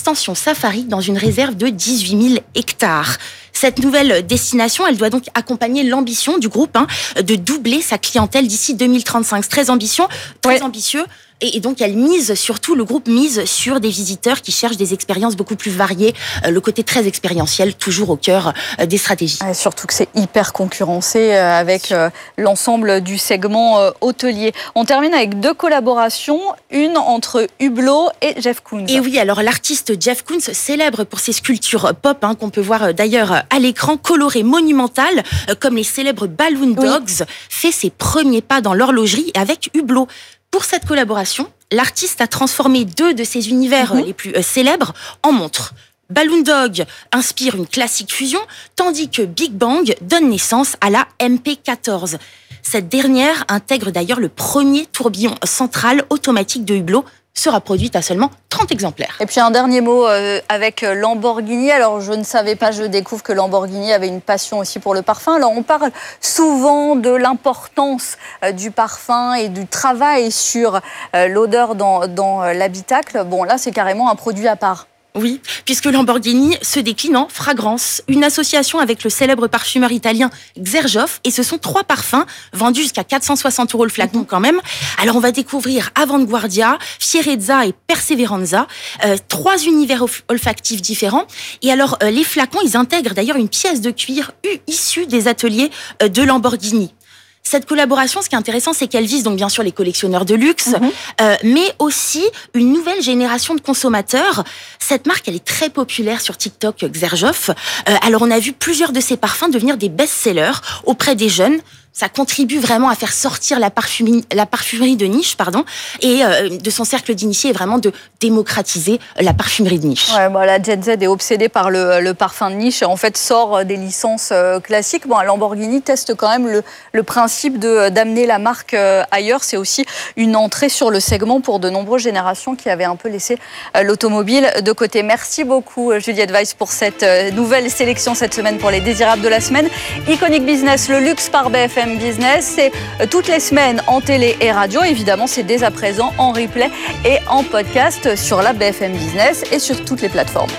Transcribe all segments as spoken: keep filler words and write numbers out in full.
extension safari dans une réserve de dix-huit mille hectares. Cette nouvelle destination, elle doit donc accompagner l'ambition du groupe hein, de doubler sa clientèle d'ici deux mille trente-cinq. C'est très ambitieux, très ouais. ambitieux. Et donc, elle mise surtout, le groupe mise sur des visiteurs qui cherchent des expériences beaucoup plus variées. Le côté très expérientiel, toujours au cœur des stratégies. Ouais, surtout que c'est hyper concurrencé avec l'ensemble du segment hôtelier. On termine avec deux collaborations, une entre Hublot et Jeff Koons. Et oui, alors l'artiste Jeff Koons, célèbre pour ses sculptures pop, hein, qu'on peut voir d'ailleurs à l'écran, colorées, monumentales, comme les célèbres Balloon Dogs, oui. fait ses premiers pas dans l'horlogerie avec Hublot. Pour cette collaboration, l'artiste a transformé deux de ses univers mmh. les plus euh, célèbres en montres. Balloon Dog inspire une classique fusion, tandis que Big Bang donne naissance à la M P quatorze. Cette dernière intègre d'ailleurs le premier tourbillon central automatique de Hublot, sera produite à seulement trente exemplaires. Et puis un dernier mot euh, avec Lamborghini. Alors je ne savais pas, je découvre que Lamborghini avait une passion aussi pour le parfum. Alors on parle souvent de l'importance euh, du parfum et du travail sur euh, l'odeur dans, dans euh, l'habitacle. Bon là c'est carrément un produit à part. Oui, puisque Lamborghini se décline en fragrance, une association avec le célèbre parfumeur italien Xerjoff, et ce sont trois parfums vendus jusqu'à quatre cent soixante euros le flacon quand même. Alors on va découvrir Avanguardia, Fierezza et Perseveranza, euh, trois univers olfactifs différents. Et alors euh, les flacons, ils intègrent d'ailleurs une pièce de cuir issue des ateliers euh, de Lamborghini. Cette collaboration, ce qui est intéressant, c'est qu'elle vise donc bien sûr les collectionneurs de luxe, mmh. euh, mais aussi une nouvelle génération de consommateurs. Cette marque, elle est très populaire sur TikTok, Xerjoff. Euh, alors on a vu plusieurs de ses parfums devenir des best-sellers auprès des jeunes. Ça contribue vraiment à faire sortir la parfumerie, la parfumerie de niche, pardon, et euh, de son cercle d'initiés, et vraiment de démocratiser la parfumerie de niche. Ouais, bon, la Gen Z est obsédée par le, le parfum de niche et en fait sort des licences euh, classiques. Bon, Lamborghini teste quand même le, le principe de, d'amener la marque euh, ailleurs. C'est aussi une entrée sur le segment pour de nombreuses générations qui avaient un peu laissé euh, l'automobile de côté. Merci beaucoup Juliette Weiss pour cette euh, nouvelle sélection cette semaine pour les désirables de la semaine. Iconic Business, le luxe par B F M Business, c'est toutes les semaines en télé et radio. Évidemment, c'est dès à présent en replay et en podcast sur la B F M Business et sur toutes les plateformes.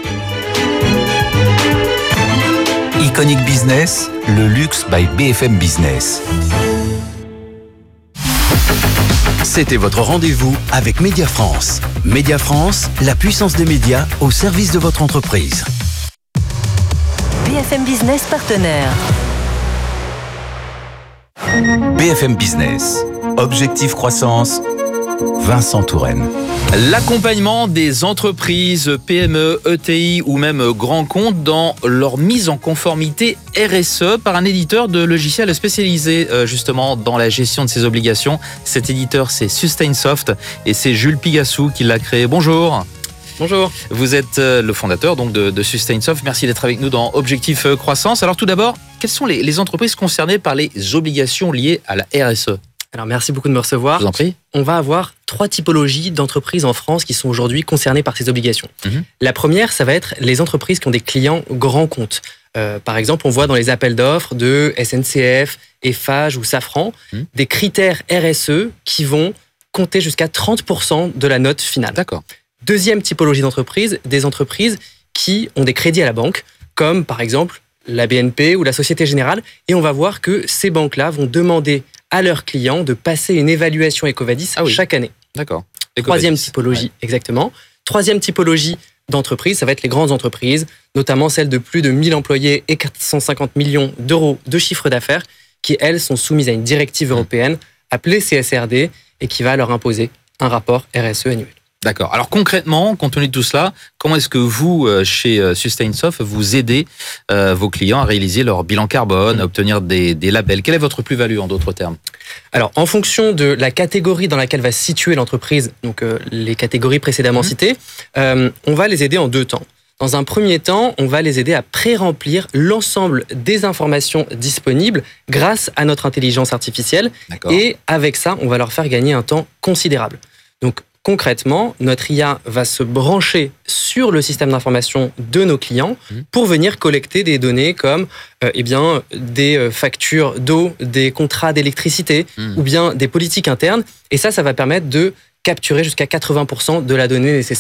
Iconic Business, le luxe by B F M Business. C'était votre rendez-vous avec Média France. Média France, la puissance des médias au service de votre entreprise. B F M Business partenaire. B F M Business, Objectif Croissance, Vincent Touraine. L'accompagnement des entreprises, P M E, E T I ou même grands comptes dans leur mise en conformité R S E par un éditeur de logiciels spécialisé justement dans la gestion de ces obligations. Cet éditeur, c'est Sustainsoft et c'est Jules Pigassou qui l'a créé. Bonjour. Bonjour. Vous êtes le fondateur donc de, de Sustainsoft. Merci d'être avec nous dans Objectif Croissance. Alors tout d'abord, quelles sont les, les entreprises concernées par les obligations liées à la R S E ? Alors merci beaucoup de me recevoir. Je vous en prie. On va avoir trois typologies d'entreprises en France qui sont aujourd'hui concernées par ces obligations. Mmh. La première, ça va être les entreprises qui ont des clients grands comptes. Euh, par exemple, on voit dans les appels d'offres de S N C F, Eiffage ou Safran mmh. des critères R S E qui vont compter jusqu'à trente pour cent de la note finale. D'accord. Deuxième typologie d'entreprise, des entreprises qui ont des crédits à la banque, comme par exemple la B N P ou la Société Générale, et on va voir que ces banques-là vont demander à leurs clients de passer une évaluation EcoVadis ah oui. chaque année. D'accord. EcoVadis. Troisième typologie, ouais. exactement. Troisième typologie d'entreprise, ça va être les grandes entreprises, notamment celles de plus de mille employés et quatre cent cinquante millions d'euros de chiffre d'affaires, qui, elles, sont soumises à une directive européenne appelée C S R D et qui va leur imposer un rapport R S E annuel. D'accord. Alors concrètement, compte tenu de tout cela, comment est-ce que vous, chez Sustainsoft, vous aidez euh, vos clients à réaliser leur bilan carbone, à obtenir des, des labels ? Quelle est votre plus-value en d'autres termes ? Alors, en fonction de la catégorie dans laquelle va se situer l'entreprise, donc euh, les catégories précédemment mmh. citées, euh, on va les aider en deux temps. Dans un premier temps, on va les aider à pré-remplir l'ensemble des informations disponibles grâce à notre intelligence artificielle. D'accord. Et avec ça, on va leur faire gagner un temps considérable. Donc, concrètement, notre I A va se brancher sur le système d'information de nos clients pour venir collecter des données comme euh, eh bien, des factures d'eau, des contrats d'électricité mmh. ou bien des politiques internes. Et ça, ça va permettre de capturer jusqu'à quatre-vingts pour cent de la donnée nécessaire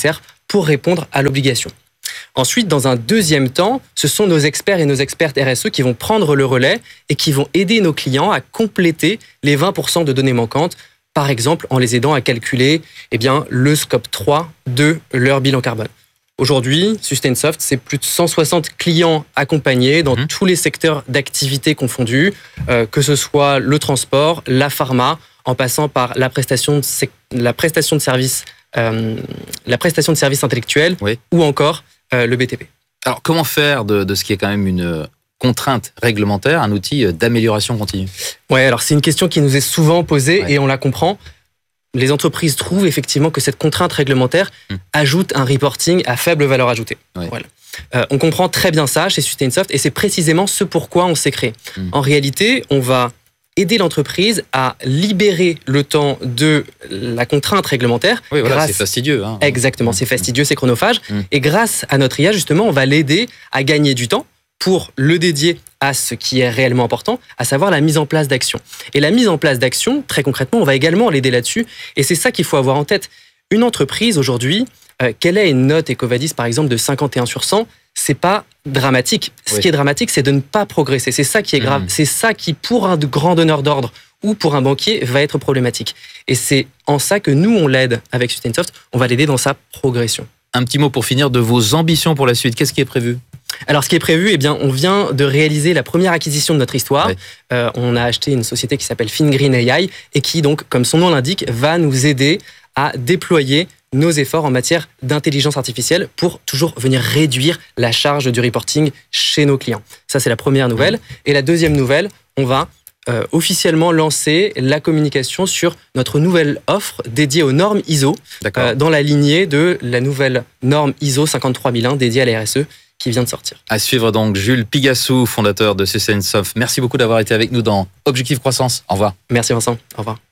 pour répondre à l'obligation. Ensuite, dans un deuxième temps, ce sont nos experts et nos expertes R S E qui vont prendre le relais et qui vont aider nos clients à compléter les vingt pour cent de données manquantes, par exemple en les aidant à calculer eh bien, le scope trois de leur bilan carbone. Aujourd'hui, Sustainsoft, c'est plus de cent soixante clients accompagnés dans mmh. tous les secteurs d'activité confondus, euh, que ce soit le transport, la pharma, en passant par la prestation de, sec- la prestation de services, euh, la prestation de services intellectuels oui. ou encore euh, le B T P. Alors, comment faire de, de ce qui est quand même une contrainte réglementaire, un outil d'amélioration continue ? Ouais, alors c'est une question qui nous est souvent posée ouais. et on la comprend. Les entreprises trouvent effectivement que cette contrainte réglementaire mmh. ajoute un reporting à faible valeur ajoutée. Oui. Voilà. Euh, on comprend très bien ça chez Sustainsoft et c'est précisément ce pourquoi on s'est créé. Mmh. En réalité, on va aider l'entreprise à libérer le temps de la contrainte réglementaire. Oui, voilà, grâce... c'est fastidieux. Hein. Exactement, c'est fastidieux, c'est chronophage. Mmh. Et grâce à notre I A, justement, on va l'aider à gagner du temps pour le dédier à ce qui est réellement important, à savoir la mise en place d'actions. Et la mise en place d'actions, très concrètement, on va également l'aider là-dessus. Et c'est ça qu'il faut avoir en tête. Une entreprise, aujourd'hui, euh, quelle est une note EcoVadis, par exemple, de cinquante et un sur cent, c'est pas dramatique. Ce oui. qui est dramatique, c'est de ne pas progresser. C'est ça qui est grave. Mmh. C'est ça qui, pour un grand donneur d'ordre ou pour un banquier, va être problématique. Et c'est en ça que nous, on l'aide avec Sustainsoft. On va l'aider dans sa progression. Un petit mot pour finir de vos ambitions pour la suite. Qu'est-ce qui est prévu ? Alors, ce qui est prévu, eh bien, on vient de réaliser la première acquisition de notre histoire. Oui. Euh, on a acheté une société qui s'appelle FinGreen A I et qui, donc, comme son nom l'indique, va nous aider à déployer nos efforts en matière d'intelligence artificielle pour toujours venir réduire la charge du reporting chez nos clients. Ça, c'est la première nouvelle. Oui. Et la deuxième nouvelle, on va euh, officiellement lancer la communication sur notre nouvelle offre dédiée aux normes I S O euh, dans la lignée de la nouvelle norme I S O cinquante-trois mille un dédiée à la R S E qui vient de sortir. À suivre donc Jules Pigassou, fondateur de Sustainsoft. Merci beaucoup d'avoir été avec nous dans Objectif Croissance. Au revoir. Merci Vincent. Au revoir.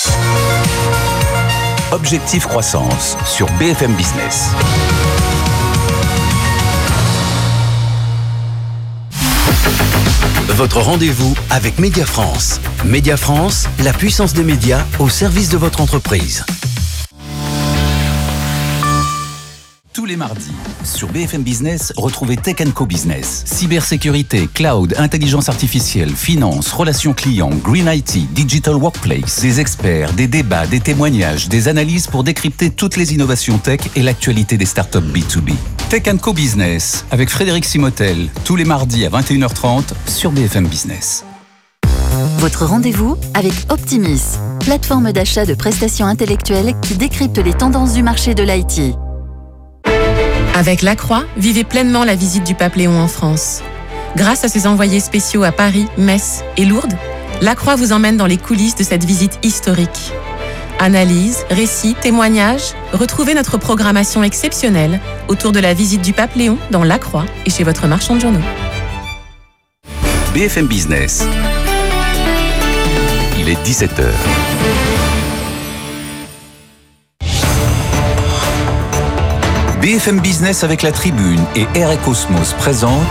Objectif Croissance sur B F M Business. Votre rendez-vous avec Média France. Média France, la puissance des médias au service de votre entreprise. Tous les mardis, sur B F M Business, retrouvez Tech and Co Business. Cybersécurité, cloud, intelligence artificielle, finance, relations clients, green I T, digital workplace. Des experts, des débats, des témoignages, des analyses pour décrypter toutes les innovations tech et l'actualité des startups B deux B. Tech and Co Business, avec Frédéric Simotel, tous les mardis à vingt et une heures trente sur B F M Business. Votre rendez-vous avec Optimis, plateforme d'achat de prestations intellectuelles qui décrypte les tendances du marché de l'I T. Avec Lacroix, vivez pleinement la visite du pape Léon en France. Grâce à ses envoyés spéciaux à Paris, Metz et Lourdes, Lacroix vous emmène dans les coulisses de cette visite historique. Analyse, récits, témoignages, retrouvez notre programmation exceptionnelle autour de la visite du pape Léon dans Lacroix et chez votre marchand de journaux. B F M Business. Il est dix-sept heures. B F M Business avec la Tribune et R et Cosmos présente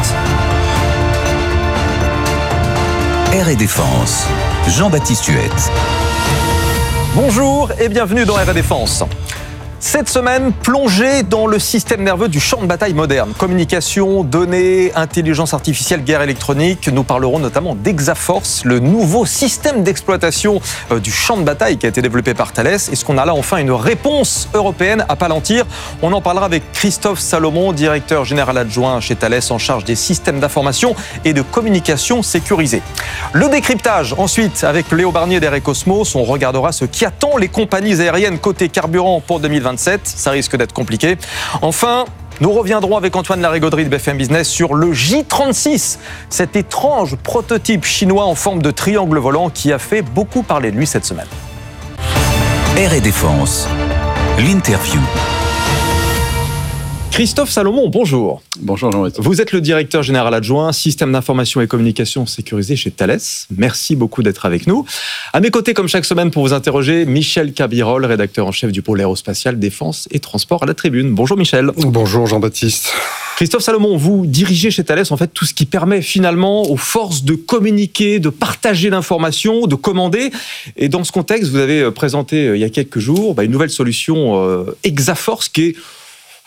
R et Défense. Jean-Baptiste Huette. Bonjour et bienvenue dans R et Défense. Cette semaine, plongée dans le système nerveux du champ de bataille moderne. Communication, données, intelligence artificielle, guerre électronique. Nous parlerons notamment d'Exaforce, le nouveau système d'exploitation du champ de bataille qui a été développé par Thales. Est-ce qu'on a là enfin une réponse européenne à Palantir ? On en parlera avec Christophe Salomon, directeur général adjoint chez Thales en charge des systèmes d'information et de communication sécurisés. Le décryptage, ensuite, avec Léo Barnier d'R et Cosmos. On regardera ce qui attend les compagnies aériennes côté carburant pour deux mille vingt-sept. Ça risque d'être compliqué. Enfin, nous reviendrons avec Antoine Larigauderie de B F M Business sur le J trente-six, cet étrange prototype chinois en forme de triangle volant qui a fait beaucoup parler de lui cette semaine. R et Défense, l'interview. Christophe Salomon, bonjour. Bonjour Jean-Baptiste. Vous êtes le directeur général adjoint, système d'information et communication sécurisé chez Thales. Merci beaucoup d'être avec nous. À mes côtés, comme chaque semaine, pour vous interroger, Michel Cabirol, rédacteur en chef du pôle aérospatial, défense et transport à la Tribune. Bonjour Michel. Bonjour Jean-Baptiste. Christophe Salomon, vous dirigez chez Thales en fait tout ce qui permet finalement aux forces de communiquer, de partager l'information, de commander. Et dans ce contexte, vous avez présenté il y a quelques jours bah, une nouvelle solution euh, Exaforce qui est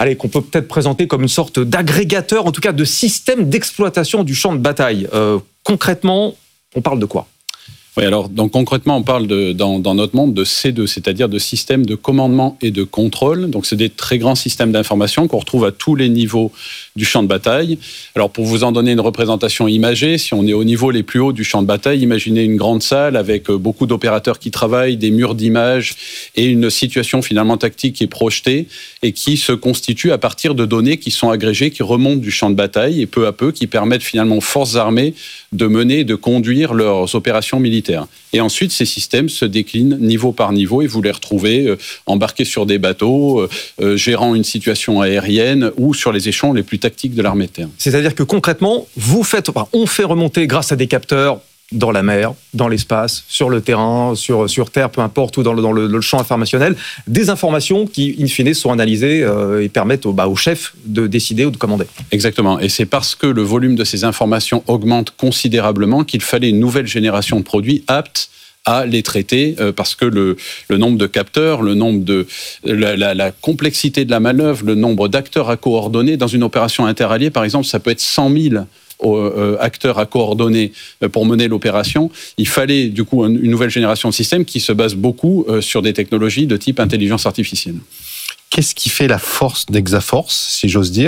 allez, qu'on peut peut-être présenter comme une sorte d'agrégateur, en tout cas de système d'exploitation du champ de bataille. Euh, concrètement, on parle de quoi ? Oui, alors donc concrètement, on parle de, dans, dans notre monde de C deux, c'est-à-dire de systèmes de commandement et de contrôle. Donc, c'est des très grands systèmes d'information qu'on retrouve à tous les niveaux du champ de bataille. Alors, pour vous en donner une représentation imagée, si on est au niveau les plus hauts du champ de bataille, imaginez une grande salle avec beaucoup d'opérateurs qui travaillent, des murs d'images et une situation finalement tactique qui est projetée et qui se constitue à partir de données qui sont agrégées, qui remontent du champ de bataille et peu à peu qui permettent finalement aux forces armées de mener, de conduire leurs opérations militaires. Et ensuite, ces systèmes se déclinent niveau par niveau et vous les retrouvez euh, embarqués sur des bateaux, euh, gérant une situation aérienne ou sur les échelons les plus tactiques de l'armée de terre. C'est-à-dire que concrètement, vous faites, enfin, on fait remonter grâce à des capteurs dans la mer, dans l'espace, sur le terrain, sur, sur terre, peu importe, ou dans le, dans le, le champ informationnel, des informations qui, in fine, sont analysées euh, et permettent au, bah, au chef de décider ou de commander. Exactement. Et c'est parce que le volume de ces informations augmente considérablement qu'il fallait une nouvelle génération de produits aptes à les traiter, euh, parce que le, le nombre de capteurs, le nombre de la, la, la complexité de la manœuvre, le nombre d'acteurs à coordonner dans une opération interalliée, par exemple, ça peut être cent mille acteurs à coordonner pour mener l'opération. Il fallait du coup une nouvelle génération de systèmes qui se base beaucoup sur des technologies de type intelligence artificielle. Qu'est-ce qui fait la force d'Exaforce, si j'ose dire ?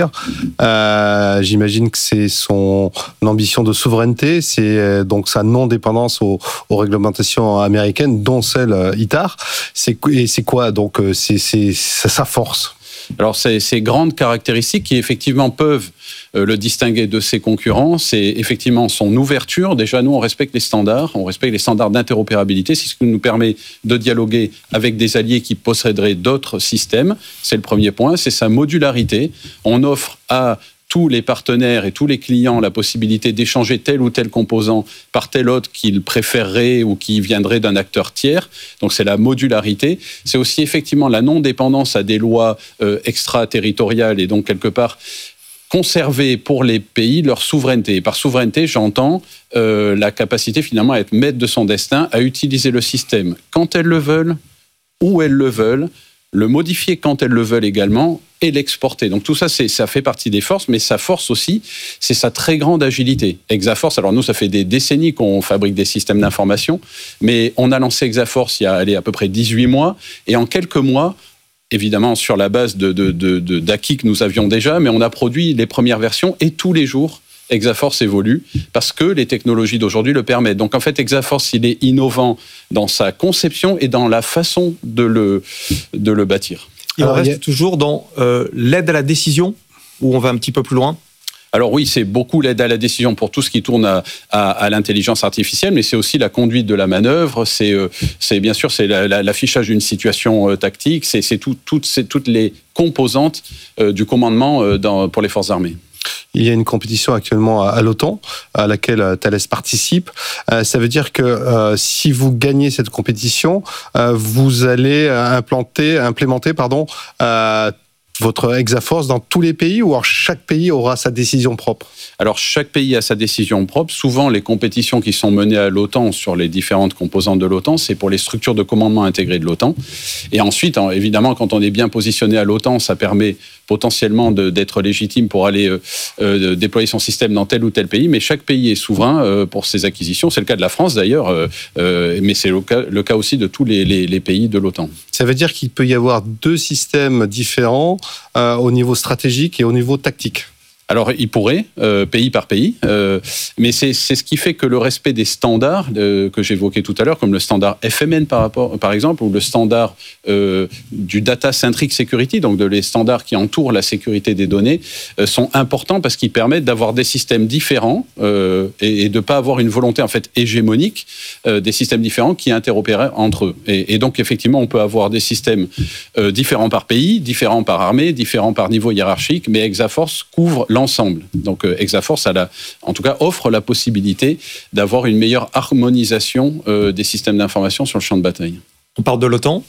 euh, J'imagine que c'est son ambition de souveraineté, c'est donc sa non-dépendance aux, aux réglementations américaines, dont celle I T A R. C'est, et c'est quoi donc c'est, c'est, c'est sa force ? Alors, c'est ces grandes caractéristiques qui, effectivement, peuvent euh, le distinguer de ses concurrents, c'est effectivement son ouverture. Déjà, nous, on respecte les standards, on respecte les standards d'interopérabilité. C'est ce qui nous permet de dialoguer avec des alliés qui posséderaient d'autres systèmes. C'est le premier point. C'est sa modularité. On offre à tous les partenaires et tous les clients la possibilité d'échanger tel ou tel composant par tel autre qu'ils préféreraient ou qui viendrait d'un acteur tiers. Donc c'est la modularité. C'est aussi effectivement la non-dépendance à des lois euh, extraterritoriales et donc quelque part conserver pour les pays leur souveraineté. Et par souveraineté, j'entends euh, la capacité finalement à être maître de son destin, à utiliser le système quand elles le veulent, où elles le veulent, le modifier quand elles le veulent également, et l'exporter. Donc tout ça, c'est, ça fait partie des forces, mais sa force aussi, c'est sa très grande agilité. Exaforce, alors nous, ça fait des décennies qu'on fabrique des systèmes d'information, mais on a lancé Exaforce il y a allez, à peu près dix-huit mois, et en quelques mois, évidemment sur la base de, de, de, de, d'acquis que nous avions déjà, mais on a produit les premières versions, et tous les jours, Exaforce évolue parce que les technologies d'aujourd'hui le permettent. Donc en fait, Exaforce, il est innovant dans sa conception et dans la façon de le, de le bâtir. Et on reste a... toujours dans euh, l'aide à la décision, où on va un petit peu plus loin ? Alors oui, c'est beaucoup l'aide à la décision pour tout ce qui tourne à, à, à l'intelligence artificielle, mais c'est aussi la conduite de la manœuvre, c'est, euh, c'est bien sûr c'est la, la, l'affichage d'une situation euh, tactique, c'est, c'est, tout, toutes, c'est toutes les composantes euh, du commandement euh, dans, pour les forces armées. Il y a une compétition actuellement à l'OTAN, à laquelle Thales participe. Euh, ça veut dire que euh, si vous gagnez cette compétition, euh, vous allez implanter, implémenter pardon, euh, votre Exaforce dans tous les pays, ou alors chaque pays aura sa décision propre ? Alors, chaque pays a sa décision propre. Souvent, les compétitions qui sont menées à l'OTAN sur les différentes composantes de l'OTAN, c'est pour les structures de commandement intégrées de l'OTAN. Et ensuite, évidemment, quand on est bien positionné à l'OTAN, ça permet potentiellement de, d'être légitime pour aller euh, euh, déployer son système dans tel ou tel pays. Mais chaque pays est souverain euh, pour ses acquisitions. C'est le cas de la France, d'ailleurs, euh, euh, mais c'est le cas, le cas aussi de tous les, les, les pays de l'OTAN. Ça veut dire qu'il peut y avoir deux systèmes différents euh, au niveau stratégique et au niveau tactique. Alors, il pourrait, euh, pays par pays, euh, mais c'est, c'est ce qui fait que le respect des standards euh, que j'évoquais tout à l'heure, comme le standard F M N par, rapport, par exemple, ou le standard euh, du Data Centric Security, donc de les standards qui entourent la sécurité des données, euh, sont importants parce qu'ils permettent d'avoir des systèmes différents euh, et, et de ne pas avoir une volonté en fait hégémonique euh, des systèmes différents qui interopéraient entre eux. Et, et donc, effectivement, on peut avoir des systèmes euh, différents par pays, différents par armée, différents par niveau hiérarchique, mais Exaforce couvre l'ensemble. Donc euh, Exaforce, a la, en tout cas, offre la possibilité d'avoir une meilleure harmonisation euh, des systèmes d'information sur le champ de bataille. On parle de l'OTAN,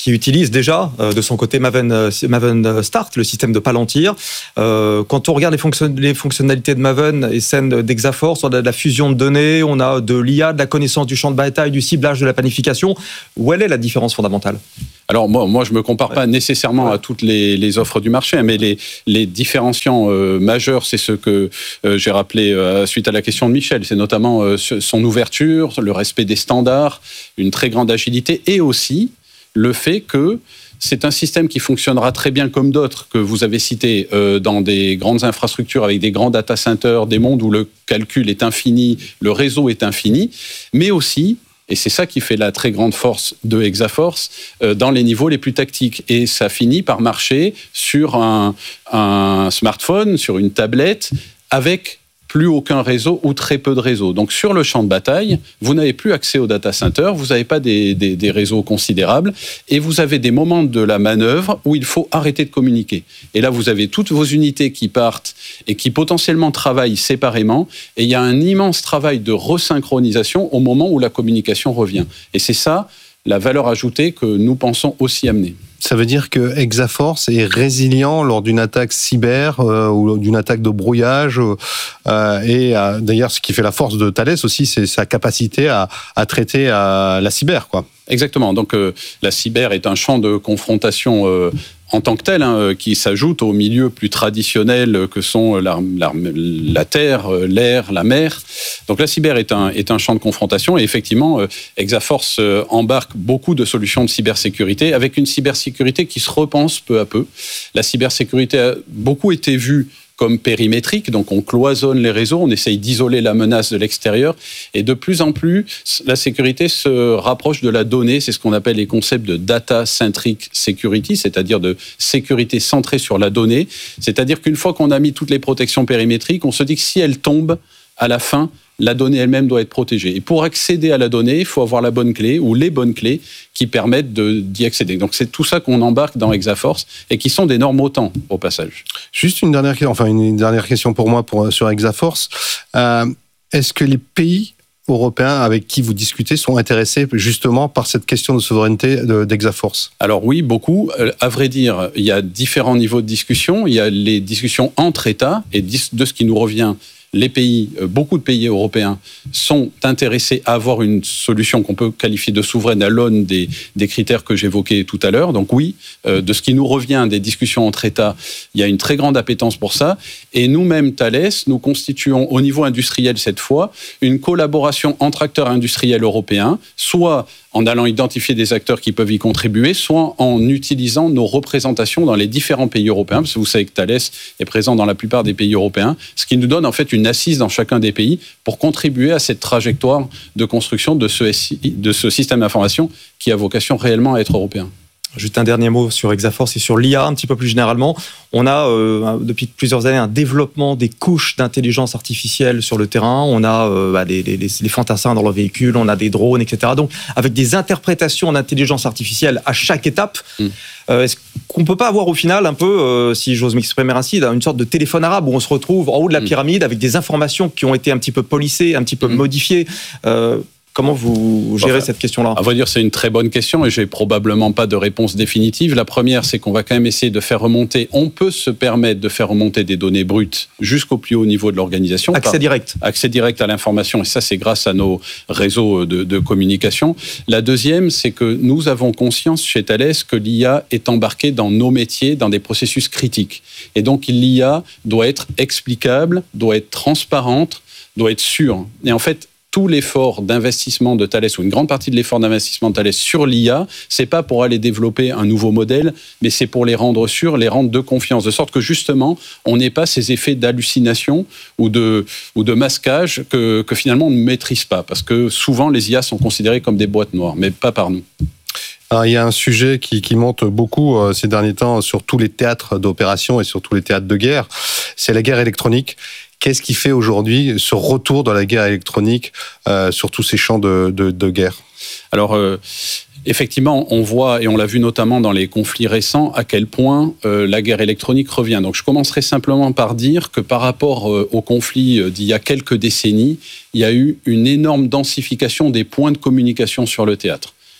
qui utilise déjà euh, de son côté Maven, euh, Maven Start, le système de Palantir. Euh, quand on regarde les, fonction- les fonctionnalités de Maven et celles d'Exaforce, on a de la fusion de données, on a de l'I A, de la connaissance du champ de bataille, du ciblage, de la planification. Où elle est la différence fondamentale ? Alors moi, moi je me compare pas nécessairement à toutes les, les offres du marché, mais les, les différenciants euh, majeurs, c'est ce que euh, j'ai rappelé euh, suite à la question de Michel. C'est notamment euh, son ouverture, le respect des standards, une très grande agilité, et aussi le fait que c'est un système qui fonctionnera très bien comme d'autres que vous avez cités euh, dans des grandes infrastructures avec des grands data centers, des mondes où le calcul est infini, le réseau est infini, mais aussi, et c'est ça qui fait la très grande force de Exaforce, euh, dans les niveaux les plus tactiques. Et ça finit par marcher sur un, un smartphone, sur une tablette, avec plus aucun réseau ou très peu de réseaux. Donc sur le champ de bataille, vous n'avez plus accès au data center, vous n'avez pas des, des, des réseaux considérables, et vous avez des moments de la manœuvre où il faut arrêter de communiquer. Et là, vous avez toutes vos unités qui partent et qui potentiellement travaillent séparément, et il y a un immense travail de resynchronisation au moment où la communication revient. Et c'est ça, la valeur ajoutée que nous pensons aussi amener. Ça veut dire que Exaforce est résilient lors d'une attaque cyber euh, ou d'une attaque de brouillage. Euh, et euh, d'ailleurs, ce qui fait la force de Thales aussi, c'est sa capacité à, à traiter euh, la cyber, quoi. Exactement. Donc euh, la cyber est un champ de confrontation euh, en tant que tel, hein, qui s'ajoute aux milieux plus traditionnels que sont la, la, la terre, l'air, la mer. Donc la cyber est un, est un champ de confrontation, et effectivement, euh, Exaforce euh, embarque beaucoup de solutions de cybersécurité, avec une cybersécurité qui se repense peu à peu. La cybersécurité a beaucoup été vue comme périmétrique, donc on cloisonne les réseaux, on essaye d'isoler la menace de l'extérieur, et de plus en plus, la sécurité se rapproche de la donnée, c'est ce qu'on appelle les concepts de data-centric security, c'est-à-dire de sécurité centrée sur la donnée, c'est-à-dire qu'une fois qu'on a mis toutes les protections périmétriques, on se dit que si elles tombent, à la fin, la donnée elle-même doit être protégée. Et pour accéder à la donnée, il faut avoir la bonne clé ou les bonnes clés qui permettent de, d'y accéder. Donc c'est tout ça qu'on embarque dans Exaforce et qui sont des normes OTAN au passage. Juste une dernière, enfin une dernière question pour moi pour, sur Exaforce. Euh, est-ce que les pays européens avec qui vous discutez sont intéressés justement par cette question de souveraineté de, d'Exaforce ? Alors oui, beaucoup. Euh, à vrai dire, il y a différents niveaux de discussion. Il y a les discussions entre États et de ce qui nous revient. Les pays, beaucoup de pays européens sont intéressés à avoir une solution qu'on peut qualifier de souveraine à l'aune des, des critères que j'évoquais tout à l'heure. Donc oui, euh, de ce qui nous revient des discussions entre États, il y a une très grande appétence pour ça. Et nous-mêmes, Thales, nous constituons au niveau industriel cette fois une collaboration entre acteurs industriels européens, soit en allant identifier des acteurs qui peuvent y contribuer, soit en utilisant nos représentations dans les différents pays européens, parce que vous savez que Thales est présent dans la plupart des pays européens, ce qui nous donne en fait une assise dans chacun des pays pour contribuer à cette trajectoire de construction de ce, de ce système d'information qui a vocation réellement à être européen. Juste un dernier mot sur Exaforce et sur l'I A un petit peu plus généralement. On a euh, depuis plusieurs années un développement des couches d'intelligence artificielle sur le terrain. On a euh, bah, les, les, les fantassins dans le véhicule, on a des drones, et cetera. Donc avec des interprétations d'intelligence artificielle à chaque étape. Mm. Euh, est-ce qu'on peut pas avoir au final un peu, euh, si j'ose m'exprimer ainsi, une sorte de téléphone arabe où on se retrouve en haut de la pyramide avec des informations qui ont été un petit peu polissées, un petit peu mm. modifiées euh, Comment vous gérez enfin, cette question-là ? À vrai dire, c'est une très bonne question et j'ai probablement pas de réponse définitive. La première, c'est qu'on va quand même essayer de faire remonter, on peut se permettre de faire remonter des données brutes jusqu'au plus haut niveau de l'organisation. Accès par, direct. Accès direct à l'information, et ça, c'est grâce à nos réseaux de, de communication. La deuxième, c'est que nous avons conscience chez Thales que l'I A est embarquée dans nos métiers, dans des processus critiques. Et donc, l'I A doit être explicable, doit être transparente, doit être sûre. Et en fait, tout l'effort d'investissement de Thales, ou une grande partie de l'effort d'investissement de Thales sur l'I A, c'est pas pour aller développer un nouveau modèle, mais c'est pour les rendre sûrs, les rendre de confiance, de sorte que justement, on n'ait pas ces effets d'hallucination ou de, ou de masquage que, que finalement on ne maîtrise pas, parce que souvent les I A sont considérées comme des boîtes noires, mais pas par nous. Alors, il y a un sujet qui, qui monte beaucoup euh, ces derniers temps sur tous les théâtres d'opération et sur tous les théâtres de guerre, c'est la guerre électronique. Qu'est-ce qui fait aujourd'hui ce retour dans la guerre électronique euh, sur tous ces champs de, de, de guerre ? Alors, euh, effectivement, on voit, et on l'a vu notamment dans les conflits récents, à quel point euh, la guerre électronique revient. Donc, je commencerai simplement par dire que par rapport euh, aux conflits euh, d'il y a quelques décennies, il y a eu une énorme densification des points de communication sur le théâtre.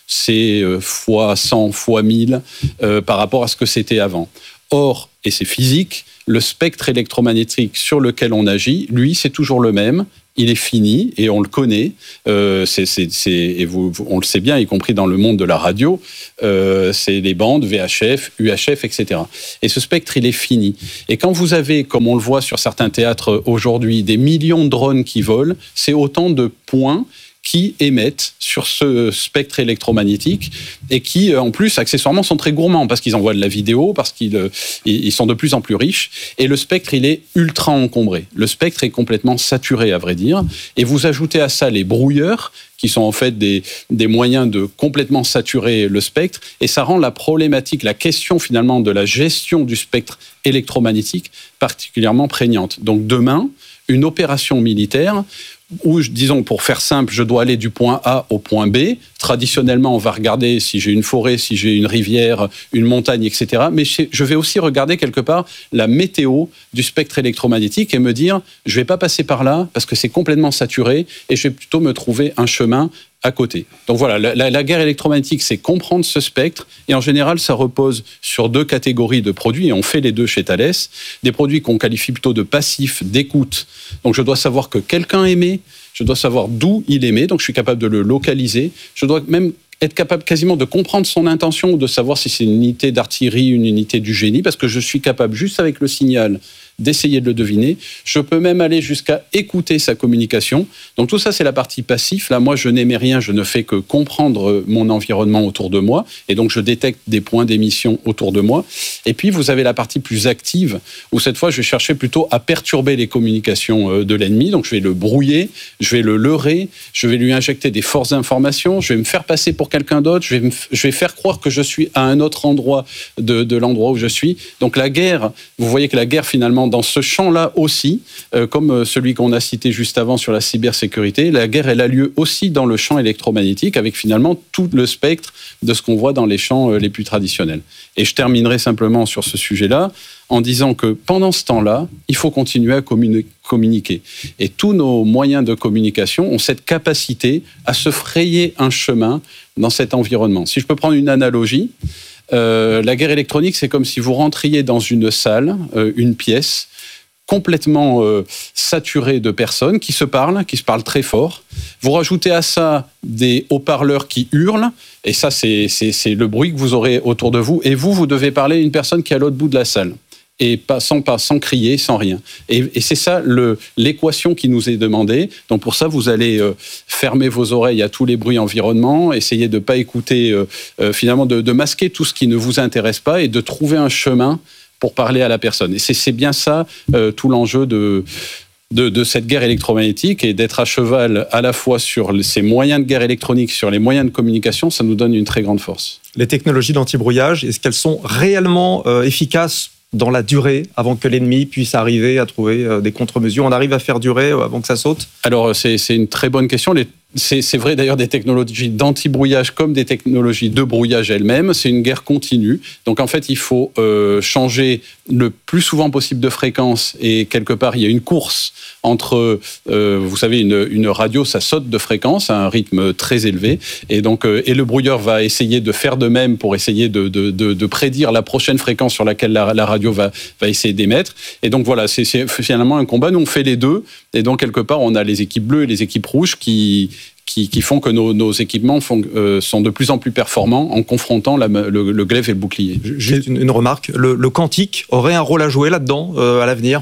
c'est euh, fois cent, fois mille euh, par rapport à ce que c'était avant. Or, et c'est physique, le spectre électromagnétique sur lequel on agit, lui, c'est toujours le même. Il est fini et on le connaît. Euh, c'est, c'est, c'est, et vous, on le sait bien, y compris dans le monde de la radio. Euh, c'est les bandes V H F, U H F, et cetera. Et ce spectre, il est fini. Et quand vous avez, comme on le voit sur certains théâtres aujourd'hui, des millions de drones qui volent, c'est autant de points qui émettent sur ce spectre électromagnétique et qui, en plus, accessoirement, sont très gourmands parce qu'ils envoient de la vidéo, parce qu'ils ils sont de plus en plus riches. Et le spectre, il est ultra encombré. Le spectre est complètement saturé, à vrai dire. Et vous ajoutez à ça les brouilleurs, qui sont en fait des, des moyens de complètement saturer le spectre. Et ça rend la problématique, la question finalement de la gestion du spectre électromagnétique particulièrement prégnante. Donc demain, une opération militaire où, disons, pour faire simple, je dois aller du point A au point B. Traditionnellement, on va regarder si j'ai une forêt, si j'ai une rivière, une montagne, et cetera. Mais je vais aussi regarder quelque part la météo du spectre électromagnétique et me dire, je ne vais pas passer par là parce que c'est complètement saturé et je vais plutôt me trouver un chemin à côté. Donc voilà, la, la, la guerre électromagnétique, c'est comprendre ce spectre. Et en général, ça repose sur deux catégories de produits. Et on fait les deux chez Thales. Des produits qu'on qualifie plutôt de passifs, d'écoute. Donc je dois savoir que quelqu'un émet. Je dois savoir d'où il émet. Donc je suis capable de le localiser. Je dois même être capable quasiment de comprendre son intention ou de savoir si c'est une unité d'artillerie, une unité du génie. Parce que je suis capable, juste avec le signal, d'essayer de le deviner. Je peux même aller jusqu'à écouter sa communication. Donc tout ça, c'est la partie passive. Là, moi, je n'émets rien, je ne fais que comprendre mon environnement autour de moi. Et donc, je détecte des points d'émission autour de moi. Et puis, vous avez la partie plus active, où cette fois, je vais chercher plutôt à perturber les communications de l'ennemi. Donc, je vais le brouiller, je vais le leurrer, je vais lui injecter des fausses informations, je vais me faire passer pour quelqu'un d'autre, je vais, me, je vais faire croire que je suis à un autre endroit de, de l'endroit où je suis. Donc, la guerre, vous voyez que la guerre, finalement, dans ce champ-là aussi, euh, comme celui qu'on a cité juste avant sur la cybersécurité, la guerre, elle a lieu aussi dans le champ électromagnétique, avec finalement tout le spectre de ce qu'on voit dans les champs euh, les plus traditionnels. Et je terminerai simplement sur ce sujet-là en disant que pendant ce temps-là, il faut continuer à communi- communiquer. Et tous nos moyens de communication ont cette capacité à se frayer un chemin dans cet environnement. Si je peux prendre une analogie, Euh, la guerre électronique, c'est comme si vous rentriez dans une salle, euh, une pièce, complètement euh, saturée de personnes qui se parlent, qui se parlent très fort. Vous rajoutez à ça des haut-parleurs qui hurlent, et ça, c'est, c'est, c'est le bruit que vous aurez autour de vous. Et vous, vous devez parler à une personne qui est à l'autre bout de la salle. Et pas, sans, pas, sans crier, sans rien. Et, et c'est ça le, l'équation qui nous est demandée. Donc pour ça, vous allez euh, fermer vos oreilles à tous les bruits environnements, essayer de ne pas écouter, euh, euh, finalement de, de masquer tout ce qui ne vous intéresse pas et de trouver un chemin pour parler à la personne. Et c'est, c'est bien ça euh, tout l'enjeu de... De, de cette guerre électromagnétique, et d'être à cheval à la fois sur ces moyens de guerre électronique, sur les moyens de communication, ça nous donne une très grande force. Les technologies d'antibrouillage, est-ce qu'elles sont réellement euh, efficaces dans la durée, avant que l'ennemi puisse arriver à trouver euh, des contre-mesures? On arrive à faire durer euh, avant que ça saute? Alors, c'est, c'est une très bonne question. Les C'est, c'est vrai d'ailleurs des technologies d'anti-brouillage comme des technologies de brouillage elles-mêmes. C'est une guerre continue. Donc en fait, il faut euh, changer le plus souvent possible de fréquence. Et quelque part, il y a une course entre, euh, vous savez, une, une radio, ça saute de fréquence à un rythme très élevé. Et donc, euh, et le brouilleur va essayer de faire de même pour essayer de, de, de, de prédire la prochaine fréquence sur laquelle la, la radio va, va essayer d'émettre. Et donc voilà, c'est, c'est finalement un combat. Nous, on fait les deux. Et donc quelque part, on a les équipes bleues et les équipes rouges qui Qui, qui font que nos, nos équipements font, euh, sont de plus en plus performants en confrontant la, le, le glaive et le bouclier. Juste une, une remarque, le, le quantique aurait un rôle à jouer là-dedans euh, à l'avenir?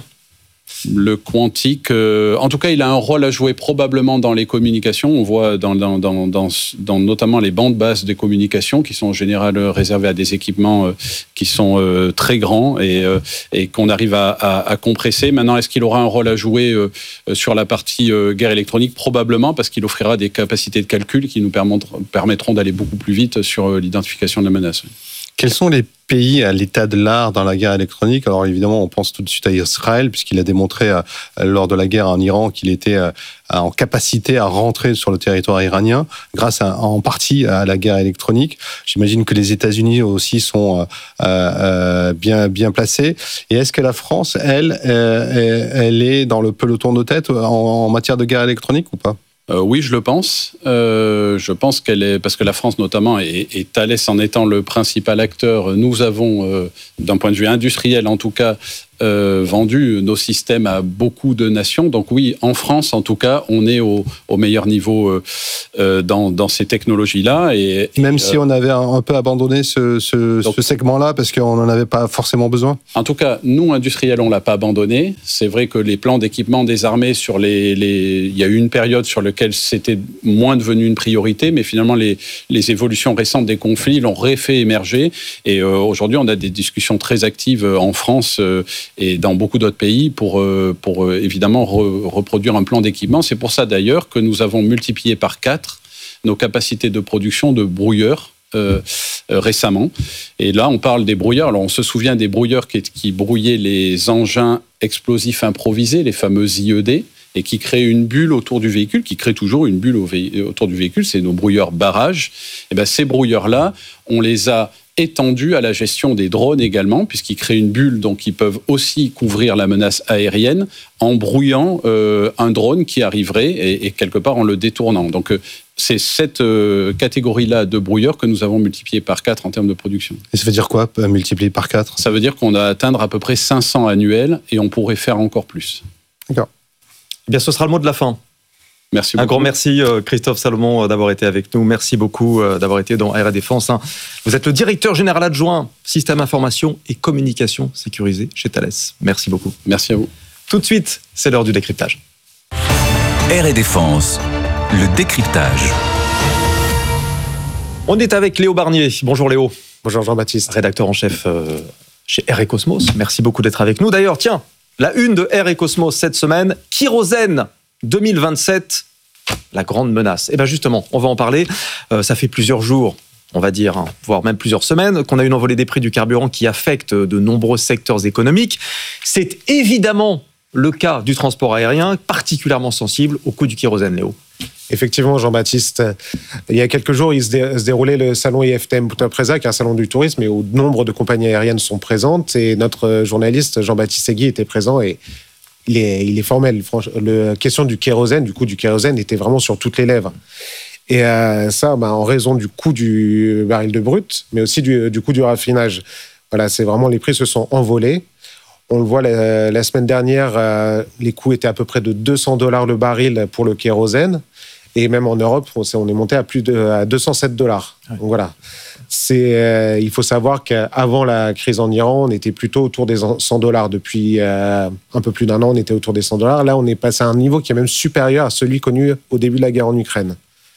Le quantique, euh, en tout cas, il a un rôle à jouer probablement dans les communications. On voit dans, dans, dans, dans, dans notamment les bandes basses des communications qui sont en général réservées à des équipements euh, qui sont euh, très grands et, euh, et qu'on arrive à, à, à compresser. Maintenant, est-ce qu'il aura un rôle à jouer euh, sur la partie euh, guerre électronique? Probablement, parce qu'il offrira des capacités de calcul qui nous permettront, permettront d'aller beaucoup plus vite sur euh, l'identification de la menace. Quels sont les pays à l'état de l'art dans la guerre électronique? Alors évidemment, on pense tout de suite à Israël, puisqu'il a démontré euh, lors de la guerre en Iran qu'il était euh, en capacité à rentrer sur le territoire iranien, grâce à, en partie à la guerre électronique. J'imagine que les États-Unis aussi sont euh, euh, bien, bien placés. Et est-ce que la France, elle, euh, elle est dans le peloton de tête en, en matière de guerre électronique ou pas? Euh, oui, je le pense. Euh, je pense qu'elle est parce que la France, notamment, et, et Thales en étant le principal acteur, nous avons, euh, d'un point de vue industriel en tout cas, euh, vendu nos systèmes à beaucoup de nations. Donc oui, en France, en tout cas, on est au, au meilleur niveau euh, euh, dans, dans ces technologies-là. Et, Même et, si euh, on avait un, un peu abandonné ce, ce, donc, ce segment-là parce qu'on n'en avait pas forcément besoin. En tout cas, nous, industriels, on ne l'a pas abandonné. C'est vrai que les plans d'équipement des armées, sur les, les... il y a eu une période sur laquelle c'était moins devenu une priorité, mais finalement, les, les évolutions récentes des conflits l'ont refait émerger. Et euh, aujourd'hui, on a des discussions très actives en France euh, et dans beaucoup d'autres pays pour, euh, pour euh, évidemment re, reproduire un plan d'équipement. C'est pour ça d'ailleurs que nous avons multiplié par quatre nos capacités de production de brouilleurs euh, euh, récemment. Et là, on parle des brouilleurs. Alors, on se souvient des brouilleurs qui, qui brouillaient les engins explosifs improvisés, les fameux I E D, et qui créent une bulle autour du véhicule, qui créent toujours une bulle au vé- autour du véhicule. C'est nos brouilleurs barrages. Et bien, ces brouilleurs-là, on les a étendus à la gestion des drones également, puisqu'ils créent une bulle, donc ils peuvent aussi couvrir la menace aérienne en brouillant euh, un drone qui arriverait et, et quelque part en le détournant. Donc euh, c'est cette euh, catégorie-là de brouilleurs que nous avons multiplié par quatre en termes de production. Et ça veut dire quoi, multiplié par quatre ? Ça veut dire qu'on va atteindre à peu près cinq cents annuels et on pourrait faire encore plus. D'accord. Eh bien, ce sera le mot de la fin. Merci beaucoup. Un grand merci, Christophe Salomon, d'avoir été avec nous. Merci beaucoup d'avoir été dans R et Défense. Vous êtes le directeur général adjoint Système Information et Communication Sécurisée chez Thales. Merci beaucoup. Merci à vous. Tout de suite, c'est l'heure du décryptage. R et Défense, le décryptage. On est avec Léo Barnier. Bonjour Léo. Bonjour Jean-Baptiste. Rédacteur en chef chez R et Cosmos. Merci beaucoup d'être avec nous. D'ailleurs, tiens, la une de R et Cosmos cette semaine, Kérosène deux mille vingt-sept, la grande menace. Et bien justement, on va en parler. Euh, ça fait plusieurs jours, on va dire, hein, voire même plusieurs semaines, qu'on a une envolée des prix du carburant qui affecte de nombreux secteurs économiques. C'est évidemment le cas du transport aérien, particulièrement sensible au coût du kérosène, Léo. Effectivement, Jean-Baptiste, il y a quelques jours, il se, dé- se déroulait le salon I F T M Punta Presa, qui est un salon du tourisme, et où nombre de compagnies aériennes sont présentes. Et notre journaliste, Jean-Baptiste Segui, était présent et il est, il est formel. La question du kérosène, du coût du kérosène, était vraiment sur toutes les lèvres. Et euh, ça, bah, en raison du coût du baril de brut, mais aussi du, du coût du raffinage. Voilà, c'est vraiment, les prix se sont envolés. On le voit la, la semaine dernière, euh, les coûts étaient à peu près de deux cents dollars le baril pour le kérosène. Et même en Europe, on est monté à plus de à deux cent sept dollars. Ouais. Donc voilà. C'est, euh, il faut savoir qu'avant la crise en Iran, on était plutôt autour des cent dollars. Depuis euh, un peu plus d'un an, on était autour des cent dollars. Là, on est passé à un niveau qui est même supérieur à celui connu au début de la guerre en Ukraine.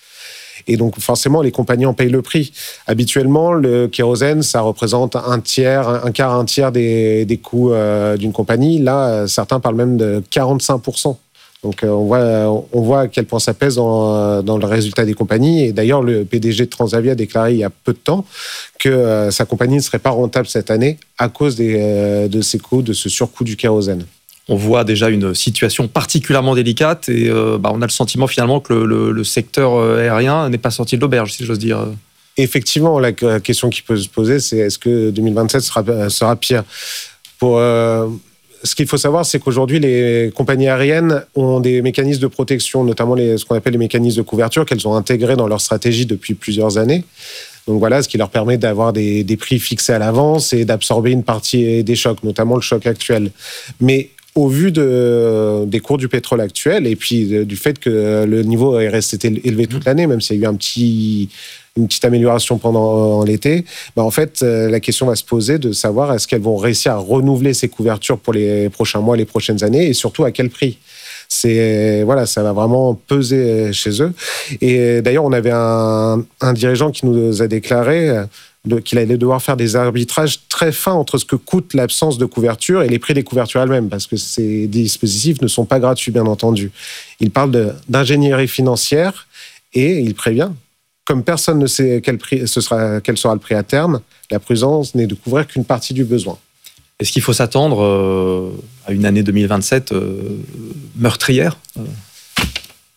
Et donc, forcément, les compagnies en payent le prix. Habituellement, le kérosène, ça représente un tiers, un quart, un tiers des, des coûts euh, d'une compagnie. Là, certains parlent même de quarante-cinq pour cent. Donc, on voit, on voit à quel point ça pèse dans, dans le résultat des compagnies. Et d'ailleurs, le P D G de Transavia a déclaré il y a peu de temps que euh, sa compagnie ne serait pas rentable cette année à cause des, euh, de ces coûts, de ce surcoût du kérosène. On voit déjà une situation particulièrement délicate et euh, bah, on a le sentiment finalement que le, le, le secteur aérien n'est pas sorti de l'auberge, si j'ose dire. Effectivement, la question qui peut se poser, c'est est-ce que deux mille vingt-sept sera, sera pire ? Pour... Euh, Ce qu'il faut savoir, c'est qu'aujourd'hui, les compagnies aériennes ont des mécanismes de protection, notamment les, ce qu'on appelle les mécanismes de couverture, qu'elles ont intégrés dans leur stratégie depuis plusieurs années. Donc voilà, ce qui leur permet d'avoir des, des prix fixés à l'avance et d'absorber une partie des chocs, notamment le choc actuel. Mais au vu de, des cours du pétrole actuel et puis de, du fait que le niveau est resté élevé toute l'année, même s'il y a eu un petit... une petite amélioration pendant l'été, bah en fait, euh, la question va se poser de savoir est-ce qu'elles vont réussir à renouveler ces couvertures pour les prochains mois, les prochaines années, et surtout à quel prix. C'est, voilà, ça va vraiment peser chez eux. Et d'ailleurs, on avait un, un dirigeant qui nous a déclaré de, qu'il allait devoir faire des arbitrages très fins entre ce que coûte l'absence de couverture et les prix des couvertures elles-mêmes, parce que ces dispositifs ne sont pas gratuits, bien entendu. Il parle de, d'ingénierie financière et il prévient. Comme personne ne sait quel, prix, ce sera, quel sera le prix à terme, la prudence n'est de couvrir qu'une partie du besoin. Est-ce qu'il faut s'attendre euh, à une année deux mille vingt-sept euh, meurtrière ?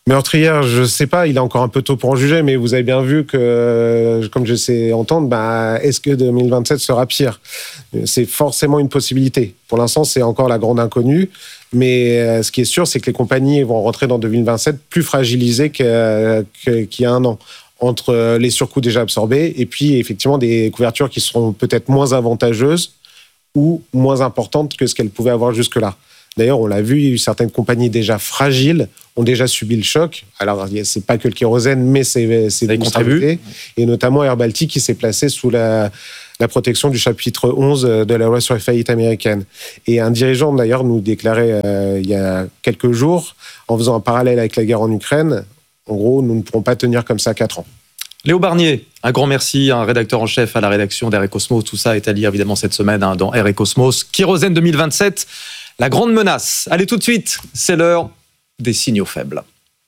Meurtrière, je sais pas, il est encore un peu tôt pour en juger, mais vous avez bien vu que, comme je sais entendre, bah, est-ce que deux mille vingt-sept sera pire ? C'est forcément une possibilité. Pour l'instant, c'est encore la grande inconnue, mais euh, ce qui est sûr, c'est que les compagnies vont rentrer dans deux mille vingt-sept plus fragilisées que, que, qu'il y a un an, entre les surcoûts déjà absorbés et puis effectivement des couvertures qui seront peut-être moins avantageuses ou moins importantes que ce qu'elles pouvaient avoir jusque-là. D'ailleurs, on l'a vu, certaines compagnies déjà fragiles ont déjà subi le choc. Alors, c'est pas que le kérosène, mais c'est, c'est des contribués. Et notamment Air Baltic qui s'est placé sous la, la protection du chapitre onze de la loi sur les faillites américaines. Et un dirigeant, d'ailleurs, nous déclarait euh, il y a quelques jours, en faisant un parallèle avec la guerre en Ukraine, en gros, nous ne pourrons pas tenir comme ça quatre ans. Léo Barnier, un grand merci, un rédacteur en chef à la rédaction d'Air et Cosmos. Tout ça est à lire évidemment cette semaine hein, dans Air et Cosmos. Kérosène deux mille vingt-sept, la grande menace. Allez tout de suite, c'est l'heure des signaux faibles.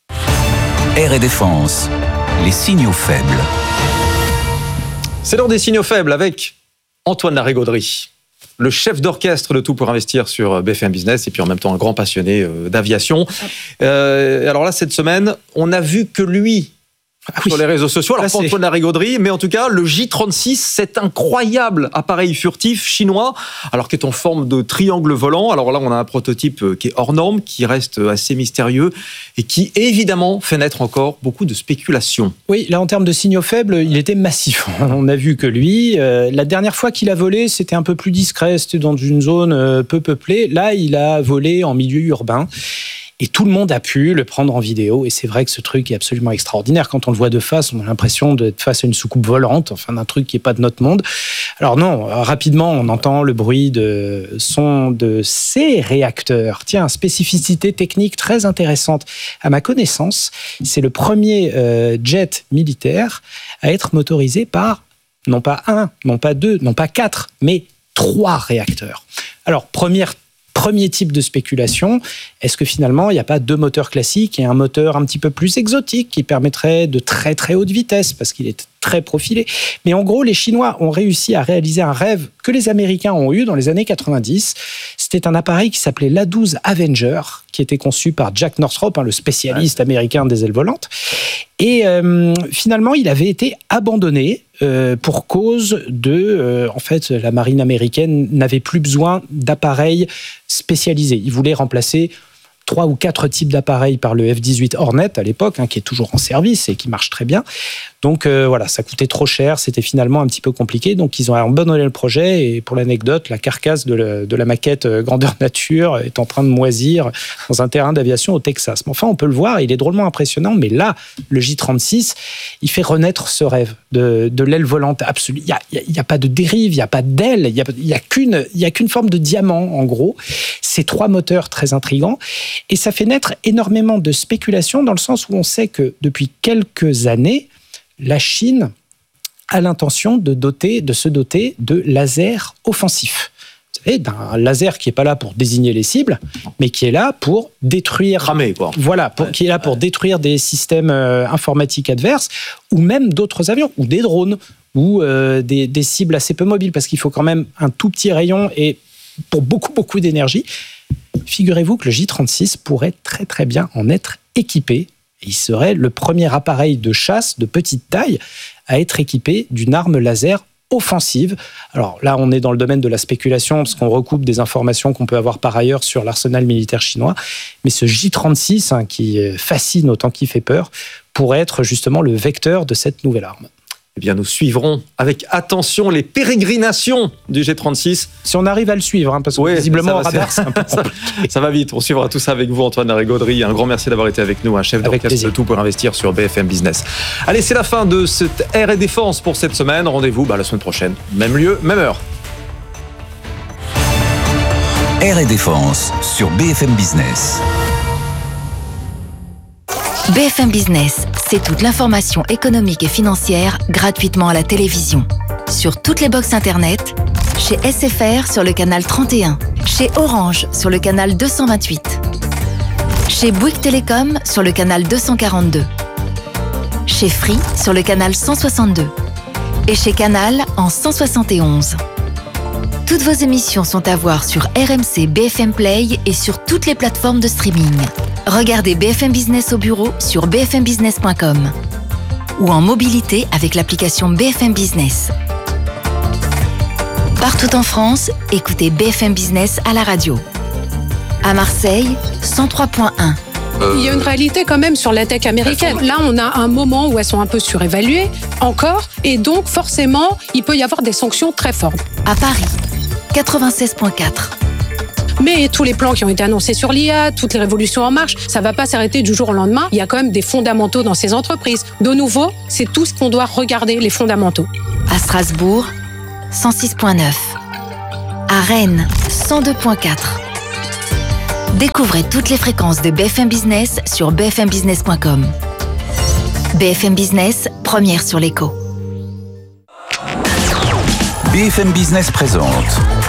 Air et Défense, les signaux faibles. C'est l'heure des signaux faibles avec Antoine Larigauderie, le chef d'orchestre de Tout pour investir sur B F M Business et puis en même temps un grand passionné d'aviation. Euh, alors là, cette semaine, on a vu que lui... Ah oui. Sur les réseaux sociaux, alors là, pas Antoine Larigauderie, mais en tout cas, le J trente-six, cet incroyable appareil furtif chinois, alors qui est en forme de triangle volant. Alors là, on a un prototype qui est hors norme, qui reste assez mystérieux et qui, évidemment, fait naître encore beaucoup de spéculations. Oui, là, en termes de signaux faibles, il était massif. On a vu que lui, euh, la dernière fois qu'il a volé, c'était un peu plus discret, c'était dans une zone euh, peu peuplée. Là, il a volé en milieu urbain. Et tout le monde a pu le prendre en vidéo. Et c'est vrai que ce truc est absolument extraordinaire. Quand on le voit de face, on a l'impression d'être face à une soucoupe volante, enfin d'un truc qui n'est pas de notre monde. Alors non, rapidement, on entend le bruit de son de ces réacteurs. Tiens, spécificité technique très intéressante. À ma connaissance, c'est le premier euh, jet militaire à être motorisé par, non pas un, non pas deux, non pas quatre, mais trois réacteurs. Alors, première Premier type de spéculation, est-ce que finalement, il n'y a pas deux moteurs classiques et un moteur un petit peu plus exotique qui permettrait de très très haute vitesse parce qu'il est très profilé. Mais en gros, les Chinois ont réussi à réaliser un rêve que les Américains ont eu dans les années quatre-vingt-dix. C'était un appareil qui s'appelait l'A douze Avenger, qui était conçu par Jack Northrop, hein, le spécialiste ouais. américain des ailes volantes. Et euh, finalement, il avait été abandonné euh, pour cause de... Euh, en fait, la marine américaine n'avait plus besoin d'appareils spécialisés. Ils voulaient remplacer trois ou quatre types d'appareils par le F dix-huit Hornet à l'époque, hein, qui est toujours en service et qui marche très bien. Donc euh, voilà, ça coûtait trop cher, c'était finalement un petit peu compliqué. Donc ils ont abandonné le projet et pour l'anecdote, la carcasse de, le, de la maquette euh, grandeur nature est en train de moisir dans un terrain d'aviation au Texas. Mais enfin, on peut le voir, il est drôlement impressionnant. Mais là, le J trente-six, il fait renaître ce rêve de, de l'aile volante absolue. Il n'y a, a, a pas de dérive, il n'y a pas d'aile, il n'y a, a, a qu'une qu'une forme de diamant en gros. Ces trois moteurs très intrigants. Et ça fait naître énormément de spéculations dans le sens où on sait que depuis quelques années, la Chine a l'intention de, doter, de se doter de lasers offensifs. Vous savez, d'un laser qui n'est pas là pour désigner les cibles, mais qui est là pour détruire... Ramer, quoi. Voilà, pour, ouais, qui est là pour ouais. détruire des systèmes euh, informatiques adverses, ou même d'autres avions, ou des drones, ou euh, des, des cibles assez peu mobiles, parce qu'il faut quand même un tout petit rayon et pour beaucoup, beaucoup d'énergie. Figurez-vous que le J trente-six pourrait très très bien en être équipé. Et il serait le premier appareil de chasse de petite taille à être équipé d'une arme laser offensive. Alors là, on est dans le domaine de la spéculation parce qu'on recoupe des informations qu'on peut avoir par ailleurs sur l'arsenal militaire chinois. Mais ce J trente-six, hein, qui fascine autant qu'il fait peur, pourrait être justement le vecteur de cette nouvelle arme. Eh bien, nous suivrons avec attention les pérégrinations du J trente-six. Si on arrive à le suivre, hein, parce que oui, visiblement, au radar, c'est un peu compliqué. Ça va vite. On suivra tout ça avec vous, Antoine Larigauderie. Un grand merci d'avoir été avec nous, un chef d'orchestre de Tout pour investir sur B F M Business. Allez, c'est la fin de cette Air et Défense pour cette semaine. Rendez-vous bah, la semaine prochaine. Même lieu, même heure. Air et Défense sur B F M Business. B F M Business, c'est toute l'information économique et financière gratuitement à la télévision. Sur toutes les box internet, chez S F R sur le canal trente et un, chez Orange sur le canal deux cent vingt-huit, chez Bouygues Télécom sur le canal deux cent quarante-deux, chez Free sur le canal cent soixante-deux et chez Canal en cent soixante et onze. Toutes vos émissions sont à voir sur R M C B F M Play et sur toutes les plateformes de streaming. Regardez B F M Business au bureau sur b f m business point com ou en mobilité avec l'application B F M Business. Partout en France, écoutez B F M Business à la radio. À Marseille, cent trois point un. Il y a une réalité quand même sur la tech américaine. Là, on a un moment où elles sont un peu surévaluées, encore, et donc forcément, il peut y avoir des sanctions très fortes. À Paris, quatre-vingt-seize point quatre. Mais tous les plans qui ont été annoncés sur l'I A, toutes les révolutions en marche, ça ne va pas s'arrêter du jour au lendemain. Il y a quand même des fondamentaux dans ces entreprises. De nouveau, c'est tout ce qu'on doit regarder, les fondamentaux. À Strasbourg, cent six point neuf. À Rennes, cent deux point quatre. Découvrez toutes les fréquences de B F M Business sur b f m business point com. B F M Business, première sur l'écho. B F M Business présente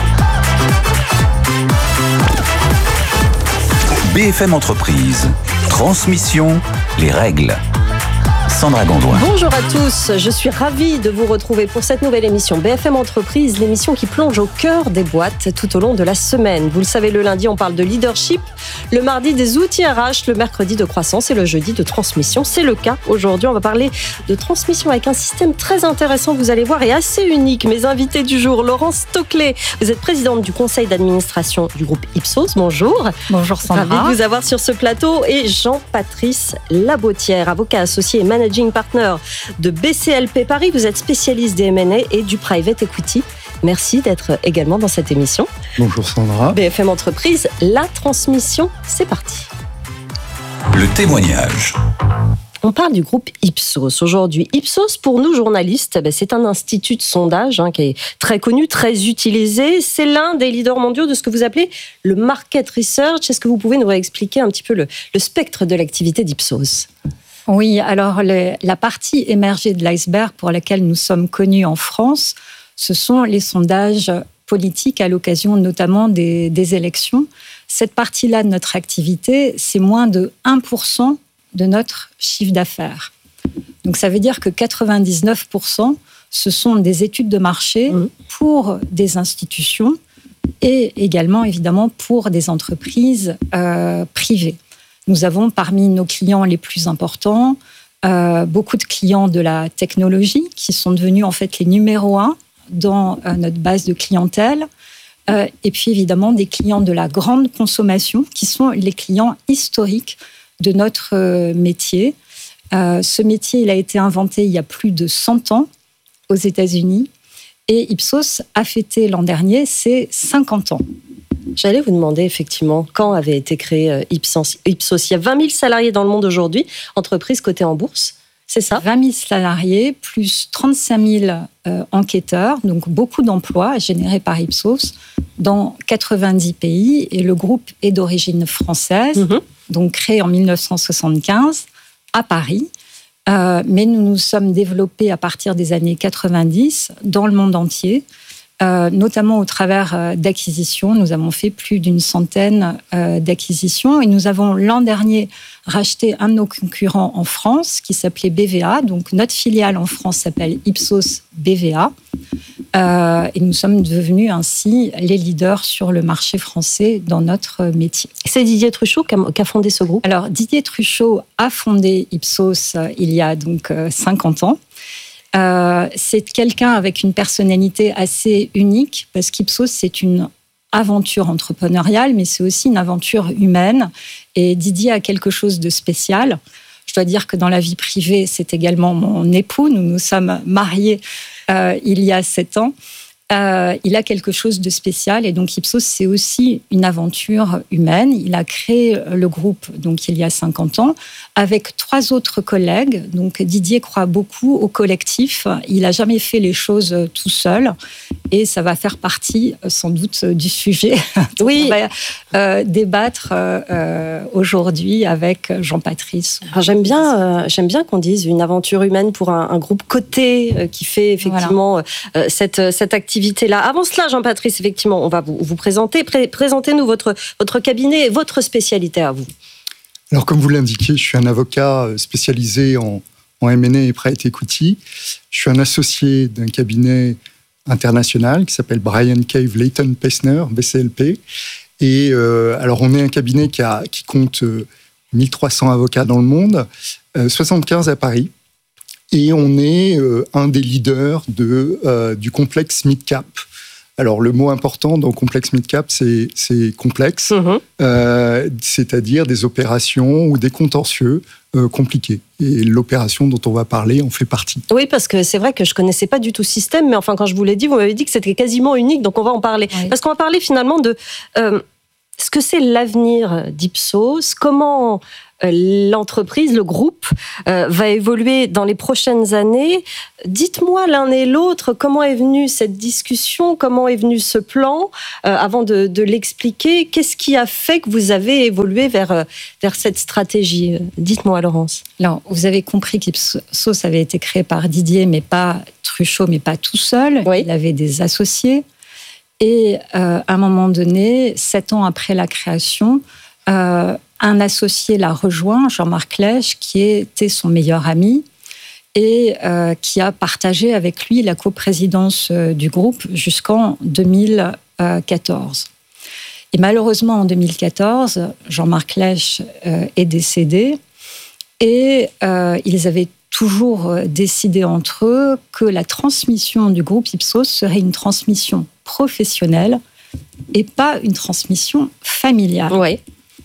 B F M Entreprise. Transmission, les règles. Sandra Gondouin. Bonjour à tous, je suis ravie de vous retrouver pour cette nouvelle émission B F M Entreprise, l'émission qui plonge au cœur des boîtes tout au long de la semaine. Vous le savez, le lundi, on parle de leadership, le mardi des outils R H, le mercredi de croissance et le jeudi de transmission. C'est le cas aujourd'hui, on va parler de transmission avec un système très intéressant, vous allez voir, et assez unique. Mes invités du jour, Laurence Stoclet, vous êtes présidente du conseil d'administration du groupe Ipsos, bonjour. Bonjour Sandra. Ravi de vous avoir sur ce plateau. Et Jean-Patrice Labautière, avocat associé et managing partner de B C L P Paris. Vous êtes spécialiste des M and A et du private equity. Merci d'être également dans cette émission. Bonjour Sandra. B F M Entreprise, la transmission, c'est parti. Le témoignage. On parle du groupe Ipsos aujourd'hui. Ipsos, pour nous journalistes, c'est un institut de sondage hein, qui est très connu, très utilisé. C'est l'un des leaders mondiaux de ce que vous appelez le market research. Est-ce que vous pouvez nous expliquer un petit peu le, le spectre de l'activité d'Ipsos ? Oui, alors le, la partie émergée de l'iceberg pour laquelle nous sommes connus en France, ce sont les sondages politiques à l'occasion notamment des, des élections. Cette partie-là de notre activité, c'est moins de un pour cent de notre chiffre d'affaires. Donc ça veut dire que quatre-vingt-dix-neuf pour cent, ce sont des études de marché mmh. pour des institutions et également évidemment pour des entreprises euh, privées. Nous avons parmi nos clients les plus importants euh, beaucoup de clients de la technologie qui sont devenus en fait les numéros un dans euh, notre base de clientèle euh, et puis évidemment des clients de la grande consommation qui sont les clients historiques de notre euh, métier. Euh, ce métier il a été inventé il y a plus de cent ans aux États-Unis et Ipsos a fêté l'an dernier ses cinquante ans. J'allais vous demander effectivement quand avait été créé Ipsos. Ipsos. Il y a vingt mille salariés dans le monde aujourd'hui, entreprise cotée en bourse, c'est ça ? vingt mille salariés plus trente-cinq mille euh, enquêteurs, donc beaucoup d'emplois générés par Ipsos dans quatre-vingt-dix pays. Et le groupe est d'origine française, mmh. donc créé en dix-neuf cent soixante-quinze à Paris. Euh, mais nous nous sommes développés à partir des années quatre-vingt-dix dans le monde entier. Euh, notamment au travers euh, d'acquisitions. Nous avons fait plus d'une centaine euh, d'acquisitions et nous avons l'an dernier racheté un de nos concurrents en France qui s'appelait B V A. Donc notre filiale en France s'appelle Ipsos B V A euh, et nous sommes devenus ainsi les leaders sur le marché français dans notre métier. C'est Didier Truchot qui a, qui a fondé ce groupe ? Alors Didier Truchot a fondé Ipsos euh, il y a donc euh, cinquante ans. Euh, c'est quelqu'un avec une personnalité assez unique parce qu'Ipsos, c'est une aventure entrepreneuriale, mais c'est aussi une aventure humaine. Et Didier a quelque chose de spécial. Je dois dire que dans la vie privée, c'est également mon époux. Nous nous sommes mariés euh, il y a sept ans. Euh, il a quelque chose de spécial et donc Ipsos, c'est aussi une aventure humaine. Il a créé le groupe donc il y a cinquante ans avec trois autres collègues. Donc Didier croit beaucoup au collectif. Il n'a jamais fait les choses tout seul et ça va faire partie sans doute du sujet. Oui. On va euh, débattre euh, aujourd'hui avec Jean-Patrice. Alors, j'aime bien, euh, j'aime bien qu'on dise une aventure humaine pour un, un groupe coté euh, qui fait effectivement voilà. euh, cette, cette activité. Là. Avant cela, Jean-Patrice, effectivement, on va vous, vous présenter. Pré- présentez-nous votre, votre cabinet et votre spécialité à vous. Alors, comme vous l'indiquez, je suis un avocat spécialisé en, en M and A et private equity. Je suis un associé d'un cabinet international qui s'appelle Bryan Cave Leighton Paisner, B C L P. Et euh, alors, on est un cabinet qui, a, qui compte euh, mille trois cents avocats dans le monde, euh, soixante-quinze à Paris. Et on est euh, un des leaders de, euh, du complexe mid-cap. Alors, le mot important dans complexe mid-cap, c'est, c'est complexe, mmh. euh, c'est-à-dire des opérations ou des contentieux euh, compliqués. Et l'opération dont on va parler en fait partie. Oui, parce que c'est vrai que je ne connaissais pas du tout ce système, mais enfin, quand je vous l'ai dit, vous m'avez dit que c'était quasiment unique, donc on va en parler. Oui. Parce qu'on va parler finalement de euh, ce que c'est l'avenir d'Ipsos, comment l'entreprise, le groupe, euh, va évoluer dans les prochaines années. Dites-moi l'un et l'autre, comment est venue cette discussion, comment est venu ce plan, euh, avant de, de l'expliquer. Qu'est-ce qui a fait que vous avez évolué vers, vers cette stratégie ? Dites-moi, Laurence. Alors, vous avez compris qu'Ipsos avait été créé par Didier, mais pas Truchot, mais pas tout seul. Oui. Il avait des associés. Et euh, à un moment donné, sept ans après la création, euh, un associé l'a rejoint, Jean-Marc Lèche, qui était son meilleur ami et euh, qui a partagé avec lui la coprésidence euh, du groupe jusqu'en deux mille quatorze. Et malheureusement, en deux mille quatorze, Jean-Marc Lèche euh, est décédé et euh, ils avaient toujours décidé entre eux que la transmission du groupe Ipsos serait une transmission professionnelle et pas une transmission familiale. Oui.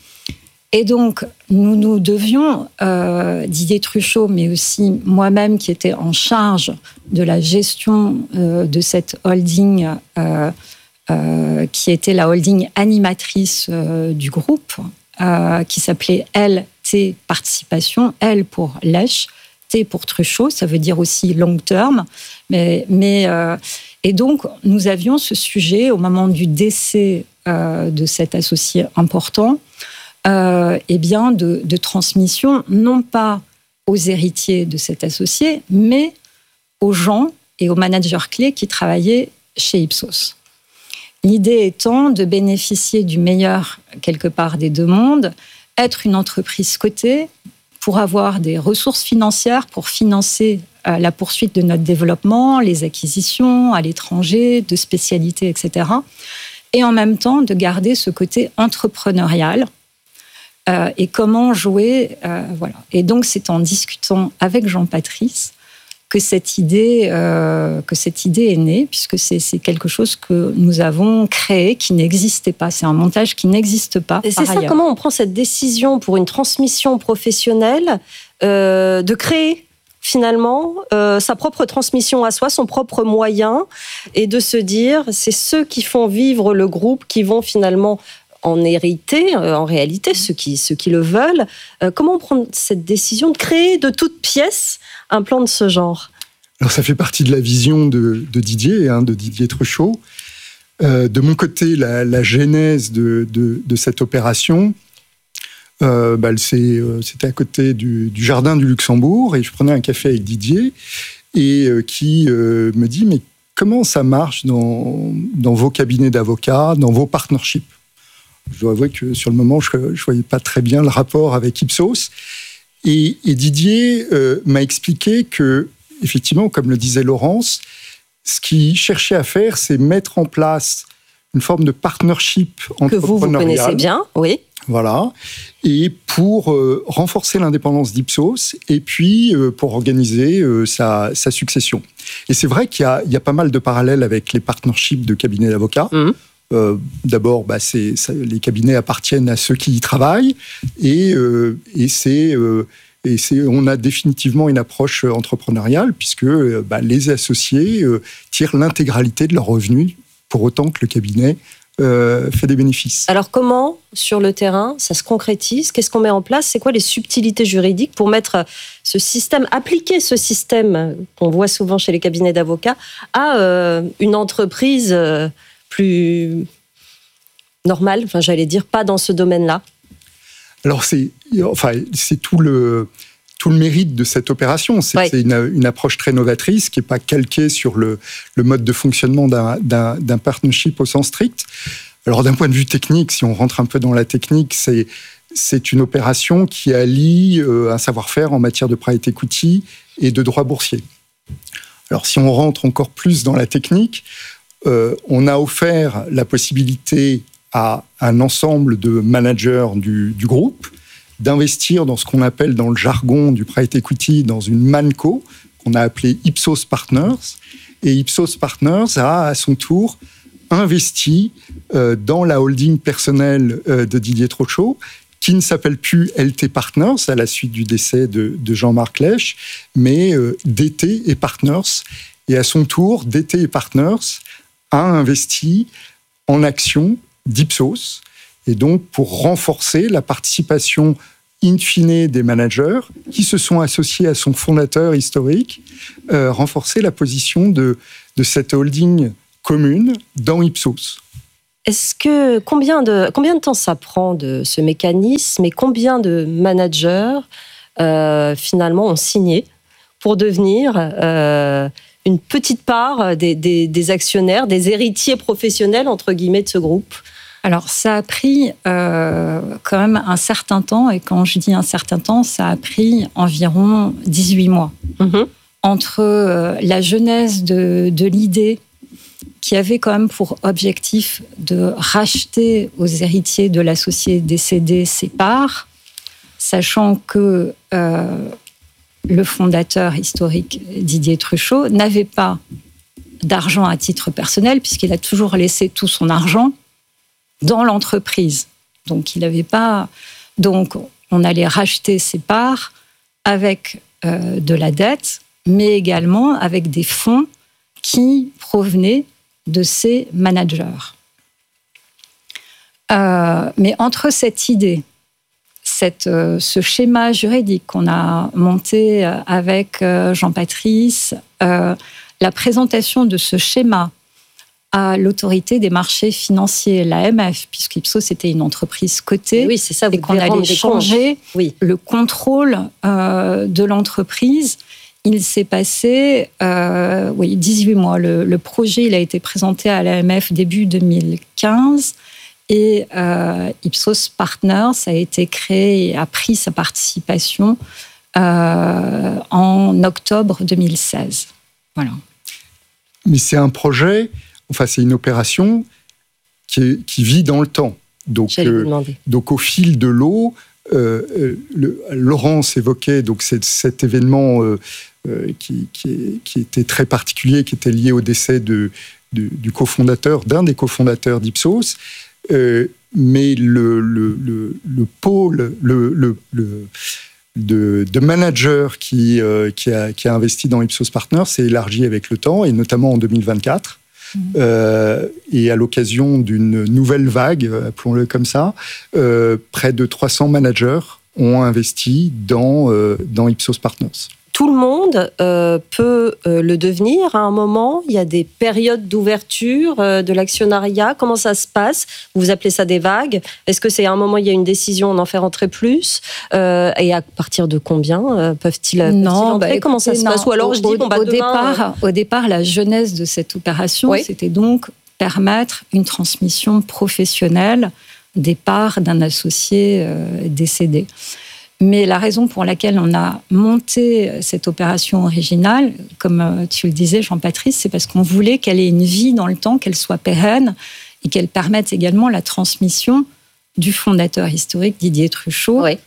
Et donc, nous nous devions, euh, Didier Truchot, mais aussi moi-même qui était en charge de la gestion euh, de cette holding, euh, euh, qui était la holding animatrice euh, du groupe, euh, qui s'appelait L T Participation, L pour Lèche, T pour Truchot, ça veut dire aussi long term. Mais, mais, euh, et donc, nous avions ce sujet au moment du décès euh, de cet associé important, Euh, eh bien, de, de transmission, non pas aux héritiers de cet associé, mais aux gens et aux managers clés qui travaillaient chez Ipsos. L'idée étant de bénéficier du meilleur, quelque part, des deux mondes, être une entreprise cotée pour avoir des ressources financières pour financer euh, la poursuite de notre développement, les acquisitions à l'étranger, de spécialités, et cetera. Et en même temps, de garder ce côté entrepreneurial. Euh, et comment jouer, euh, voilà. Et donc, c'est en discutant avec Jean-Patrice que cette idée, euh, que cette idée est née, puisque c'est, c'est quelque chose que nous avons créé, qui n'existait pas. C'est un montage qui n'existe pas. Et c'est ça, ailleurs. Comment on prend cette décision pour une transmission professionnelle euh, de créer finalement euh, sa propre transmission à soi, son propre moyen, et de se dire, c'est ceux qui font vivre le groupe qui vont finalement en hériter, en réalité, ceux qui, ceux qui le veulent. Euh, comment prendre cette décision de créer de toutes pièces un plan de ce genre ? Alors, ça fait partie de la vision de, de Didier, hein, de Didier Truchot. Euh, de mon côté, la, la genèse de, de, de cette opération, euh, bah, c'est, euh, c'était à côté du, du jardin du Luxembourg, et je prenais un café avec Didier, et euh, qui euh, me dit, mais comment ça marche dans, dans vos cabinets d'avocats, dans vos partnerships ? Je dois avouer que sur le moment, je ne voyais pas très bien le rapport avec Ipsos. Et, et Didier euh, m'a expliqué que, effectivement, comme le disait Laurence, ce qu'il cherchait à faire, c'est mettre en place une forme de partnership entrepreneurial. Que vous, vous connaissez bien, oui. Voilà. Et pour euh, renforcer l'indépendance d'Ipsos et puis euh, pour organiser euh, sa, sa succession. Et c'est vrai qu'il y a, il y a pas mal de parallèles avec les partnerships de cabinets d'avocats. Mmh. Euh, d'abord, bah, c'est, ça, les cabinets appartiennent à ceux qui y travaillent et, euh, et, c'est, euh, et c'est, on a définitivement une approche entrepreneuriale puisque euh, bah, les associés euh, tirent l'intégralité de leurs revenus pour autant que le cabinet euh, fait des bénéfices. Alors comment, sur le terrain, ça se concrétise ? Qu'est-ce qu'on met en place ? C'est quoi les subtilités juridiques pour mettre ce système, appliquer ce système qu'on voit souvent chez les cabinets d'avocats à euh, une entreprise euh, plus normal, enfin j'allais dire pas dans ce domaine-là. Alors c'est, enfin c'est tout le tout le mérite de cette opération, c'est, ouais. c'est une, une approche très novatrice qui est pas calquée sur le le mode de fonctionnement d'un d'un, d'un partnership au sens strict. Alors d'un point de vue technique, si on rentre un peu dans la technique, c'est c'est une opération qui allie euh, un savoir-faire en matière de private equity et de droit boursier. Alors si on rentre encore plus dans la technique, Euh, on a offert la possibilité à un ensemble de managers du, du groupe d'investir dans ce qu'on appelle dans le jargon du private equity, dans une manco, qu'on a appelée Ipsos Partners. Et Ipsos Partners a, à son tour, investi euh, dans la holding personnelle euh, de Didier Trochaud, qui ne s'appelle plus L T Partners, à la suite du décès de, de Jean-Marc Lèche, mais euh, D T et Partners. Et à son tour, D T et Partners a investi en actions d'Ipsos, et donc pour renforcer la participation in fine des managers qui se sont associés à son fondateur historique, euh, renforcer la position de, de cette holding commune dans Ipsos. Est-ce que combien de combien de temps ça prend de ce mécanisme et combien de managers euh, finalement ont signé pour devenir euh, une petite part des, des, des actionnaires, des héritiers professionnels entre guillemets de ce groupe? Alors, ça a pris euh, quand même un certain temps, et quand je dis un certain temps, ça a pris environ dix-huit mois. Mmh. Entre euh, la genèse de, de l'idée qui avait quand même pour objectif de racheter aux héritiers de l'associé décédé ses parts, sachant que euh, le fondateur historique Didier Truchot n'avait pas d'argent à titre personnel, puisqu'il a toujours laissé tout son argent dans l'entreprise. Donc, il n'avait pas... Donc, on allait racheter ses parts avec euh, de la dette, mais également avec des fonds qui provenaient de ses managers. Euh, mais entre cette idée, cette, euh, ce schéma juridique qu'on a monté avec euh, Jean-Patrice, euh, la présentation de ce schéma à l'autorité des marchés financiers, l'A M F, puisqu'Ipsos c'était une entreprise cotée, oui, c'est ça, et qu'on allait changer oui. le contrôle euh, de l'entreprise. Il s'est passé euh, oui, dix-huit mois. Le, le projet il a été présenté à l'A M F début deux mille quinze et euh, Ipsos Partners a été créé et a pris sa participation euh, en octobre deux mille seize. Voilà. Mais c'est un projet... Enfin, c'est une opération qui, est, qui vit dans le temps. Donc, euh, donc au fil de l'eau, euh, le, Laurence évoquait donc cet, cet événement euh, euh, qui, qui, est, qui était très particulier, qui était lié au décès de, de, du cofondateur, d'un des cofondateurs d'Ipsos. Euh, mais le, le, le, le pôle, le, le, le de, de manager qui, euh, qui, a, qui a investi dans Ipsos Partners s'est élargi avec le temps, et notamment en deux mille vingt-quatre. Euh, et à l'occasion d'une nouvelle vague, appelons-le comme ça, euh, près de trois cents managers ont investi dans, euh, dans Ipsos Partners. Tout le monde euh, peut euh, le devenir à un moment. Il y a des périodes d'ouverture euh, de l'actionnariat. Comment ça se passe? Vous appelez ça des vagues? Est-ce que c'est à un moment, il y a une décision, on en fait rentrer plus euh, et à partir de combien euh, peuvent-ils, peuvent-ils non, entrer? bah, écoutez, Comment ça se non, passe? Ou alors au, je dis, bon, bah, au, demain, départ, euh... au départ, la genèse de cette opération, oui. c'était donc permettre une transmission professionnelle des parts d'un associé euh, décédé. Mais la raison pour laquelle on a monté cette opération originale, comme tu le disais, Jean-Patrice, c'est parce qu'on voulait qu'elle ait une vie dans le temps, qu'elle soit pérenne et qu'elle permette également la transmission du fondateur historique Didier Truchot oui.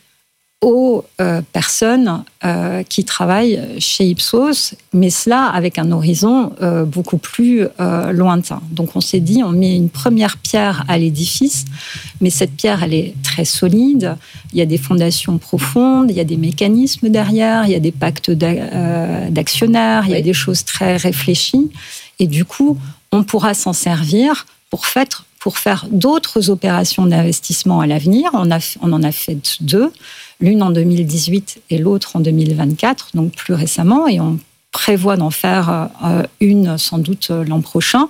aux euh, personnes euh, qui travaillent chez Ipsos, mais cela avec un horizon euh, beaucoup plus euh, lointain. Donc on s'est dit, on met une première pierre à l'édifice, mais cette pierre, elle est très solide, il y a des fondations profondes, il y a des mécanismes derrière, il y a des pactes d'actionnaires, il y a oui. des choses très réfléchies, et du coup, on pourra s'en servir pour faire, pour faire d'autres opérations d'investissement à l'avenir. On, a, on en a fait deux, l'une en deux mille dix-huit et l'autre en deux mille vingt-quatre, donc plus récemment, et on prévoit d'en faire une sans doute l'an prochain,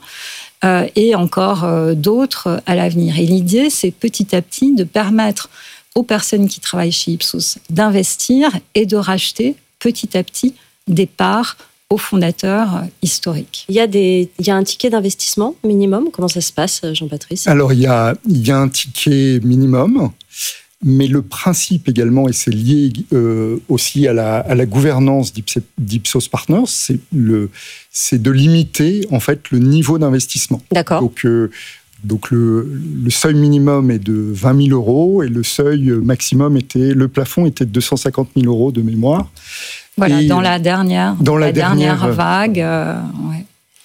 et encore d'autres à l'avenir. Et l'idée, c'est petit à petit de permettre aux personnes qui travaillent chez Ipsos d'investir et de racheter petit à petit des parts aux fondateurs historiques. Il y a, des, il y a un ticket d'investissement minimum? Comment ça se passe, Jean-Patrice? Alors, il y a, il y a un ticket minimum, mais le principe également, et c'est lié euh, aussi à la, à la gouvernance d'Ipsos Partners, c'est, le, c'est de limiter en fait le niveau d'investissement. D'accord. Donc, euh, Donc le, le seuil minimum est de vingt mille euros et le seuil maximum était, le plafond était de deux cent cinquante mille euros de mémoire. Voilà, et dans la dernière, dans la la dernière, dernière vague. Euh, ouais.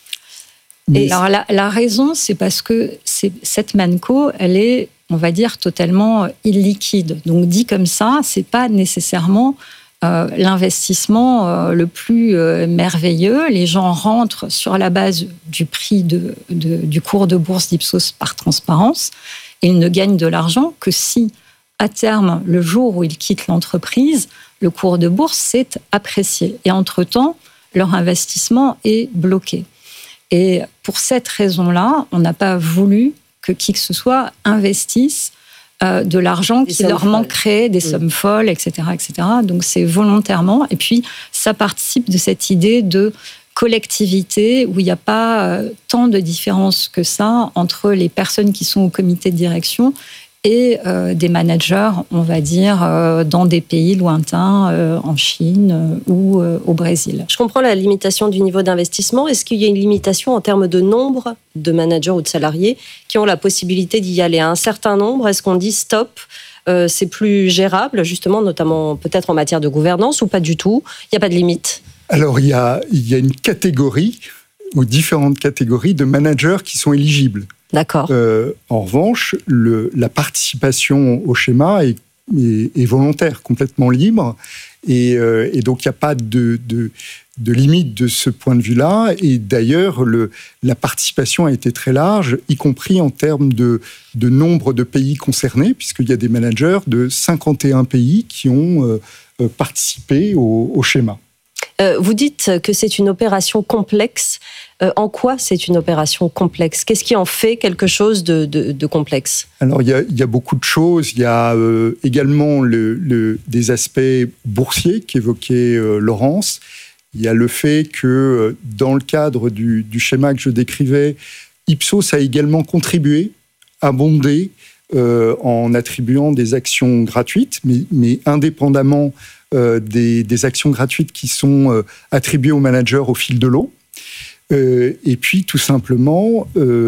Mais Alors la, la raison, c'est parce que c'est, cette Manco, elle est, on va dire, totalement illiquide. Donc dit comme ça, c'est pas nécessairement euh, l'investissement euh, le plus euh, merveilleux. Les gens rentrent sur la base du prix de, de, du cours de bourse d'Ipsos par transparence. Et ils ne gagnent de l'argent que si, à terme, le jour où ils quittent l'entreprise, le cours de bourse s'est apprécié. Et entre-temps, leur investissement est bloqué. Et pour cette raison-là, on n'a pas voulu que qui que ce soit investisse euh, de l'argent Des qui leur folles. manquerait, des Mmh. sommes folles, et cetera, et cetera. Donc c'est volontairement. Et puis ça participe de cette idée de collectivité où il n'y a pas euh, tant de différence que ça entre les personnes qui sont au comité de direction et euh, des managers, on va dire, euh, dans des pays lointains, euh, en Chine euh, ou euh, au Brésil. Je comprends la limitation du niveau d'investissement. Est-ce qu'il y a une limitation en termes de nombre de managers ou de salariés qui ont la possibilité d'y aller à un certain nombre? Est-ce qu'on dit stop, euh, c'est plus gérable, justement, notamment peut-être en matière de gouvernance, ou pas du tout? Il n'y a pas de limite? alors il y a, il y a une catégorie, ou différentes catégories de managers qui sont éligibles. D'accord. Euh, en revanche, le, la participation au schéma est, est, est volontaire, complètement libre. Et, euh, et donc, il n'y a pas de, de, de limite de ce point de vue-là. Et d'ailleurs, le, la participation a été très large, y compris en termes de, de nombre de pays concernés, puisqu'il y a des managers de cinquante et un pays qui ont euh, participé au, au schéma. Euh, vous dites que c'est une opération complexe. Euh, en quoi c'est une opération complexe? Qu'est-ce qui en fait quelque chose de, de, de complexe? Alors, il y, a, il y a beaucoup de choses. Il y a euh, également le, le, des aspects boursiers qu'évoquait euh, Laurence. Il y a le fait que, euh, dans le cadre du, du schéma que je décrivais, Ipsos a également contribué, abondé, euh, en attribuant des actions gratuites, mais, mais indépendamment euh, des, des actions gratuites qui sont euh, attribuées aux managers au fil de l'eau. Euh, et puis, tout simplement, euh,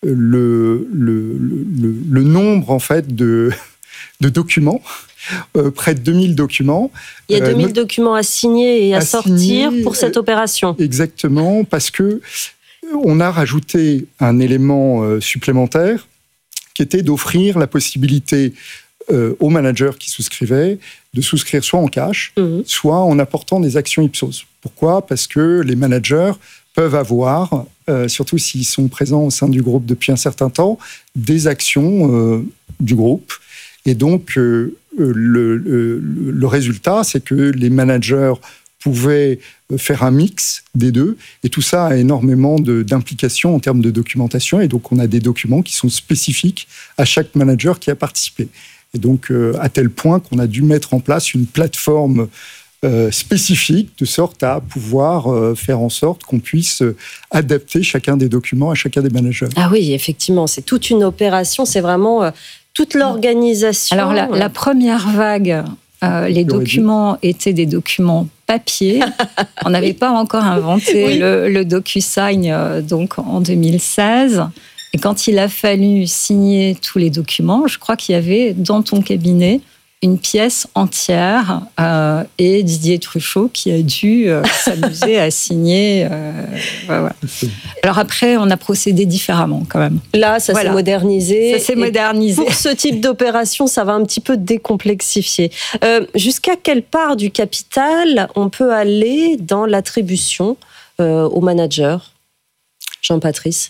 le, le, le, le nombre, en fait, de, de documents, euh, près de deux mille documents. Il y a deux mille euh, documents à signer et à, à sortir signer, pour cette opération. Exactement, parce que on a rajouté un élément euh, supplémentaire qui était d'offrir la possibilité euh, aux managers qui souscrivaient de souscrire soit en cash, mmh. soit en apportant des actions Ipsos. Pourquoi ? Parce que les managers peuvent avoir, euh, surtout s'ils sont présents au sein du groupe depuis un certain temps, des actions euh, du groupe. Et donc, euh, le, le, le résultat, c'est que les managers pouvaient faire un mix des deux. Et tout ça a énormément de, d'implications en termes de documentation. Et donc, on a des documents qui sont spécifiques à chaque manager qui a participé. Et donc, euh, à tel point qu'on a dû mettre en place une plateforme Euh, spécifique, de sorte à pouvoir euh, faire en sorte qu'on puisse euh, adapter chacun des documents à chacun des managers. Ah oui, effectivement, c'est toute une opération, c'est vraiment euh, toute l'organisation. Alors, la, la première vague, euh, les documents étaient des documents papier. On n'avait pas encore inventé oui. le, le DocuSign euh, donc, en deux mille seize. Et quand il a fallu signer tous les documents, je crois qu'il y avait dans ton cabinet une pièce entière euh, et Didier Truchot qui a dû euh, s'amuser à signer. Euh, ouais, ouais. Alors après, on a procédé différemment quand même. Là, ça voilà. s'est modernisé. Ça s'est modernisé. Pour ce type d'opération, ça va un petit peu décomplexifier. Euh, jusqu'à quelle part du capital on peut aller dans l'attribution euh, aux managers, Jean-Patrice ?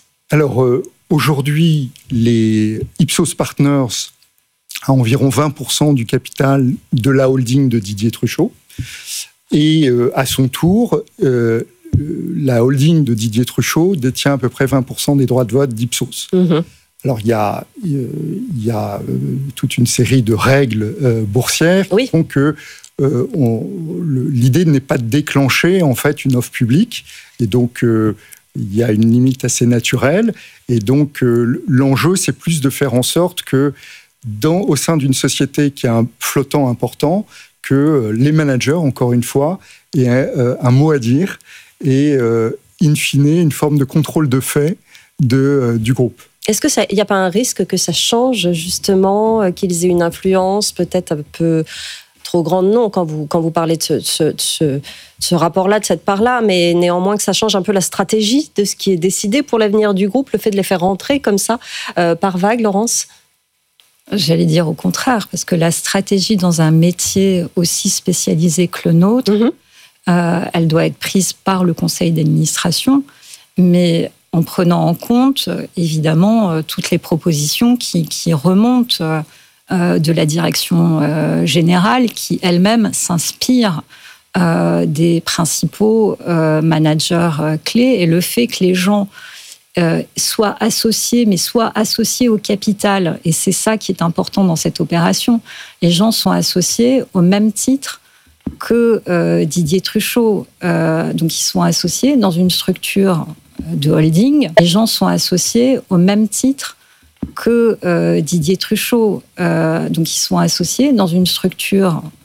Alors, euh, aujourd'hui, les Ipsos Partners à environ vingt pour cent du capital de la holding de Didier Truchot. Et euh, à son tour, euh, la holding de Didier Truchot détient à peu près vingt pour cent des droits de vote d'Ipsos. Mmh. Alors, il y a, il y a euh, toute une série de règles euh, boursières oui. qui font que euh, on, le, l'idée n'est pas de déclencher en fait une offre publique. Et donc, euh, il y a une limite assez naturelle. Et donc, euh, l'enjeu, c'est plus de faire en sorte que Dans, au sein d'une société qui a un flottant important, que les managers, encore une fois, aient un, un mot à dire et, euh, in fine, une forme de contrôle de fait de, euh, du groupe. Est-ce qu'il n'y a pas un risque que ça change justement, qu'ils aient une influence peut-être un peu trop grande? Non, quand vous, quand vous parlez de ce, ce, ce, ce rapport-là, de cette part-là, mais néanmoins que ça change un peu la stratégie de ce qui est décidé pour l'avenir du groupe, le fait de les faire rentrer comme ça euh, par vague, Laurence? J'allais dire au contraire, parce que la stratégie dans un métier aussi spécialisé que le nôtre, mmh. euh, elle doit être prise par le conseil d'administration, mais en prenant en compte, évidemment, euh, toutes les propositions qui, qui remontent euh, de la direction euh, générale, qui elle-même s'inspire euh, des principaux euh, managers euh, clés, et le fait que les gens euh, soient associés, mais soient associés au capital, et c'est ça qui est important dans cette opération, les gens sont associés au même titre que euh, Didier Truchot, euh, donc ils sont associés dans une structure de holding. Les gens sont associés au même titre que euh, Didier Truchot, euh, donc ils sont associés dans une structure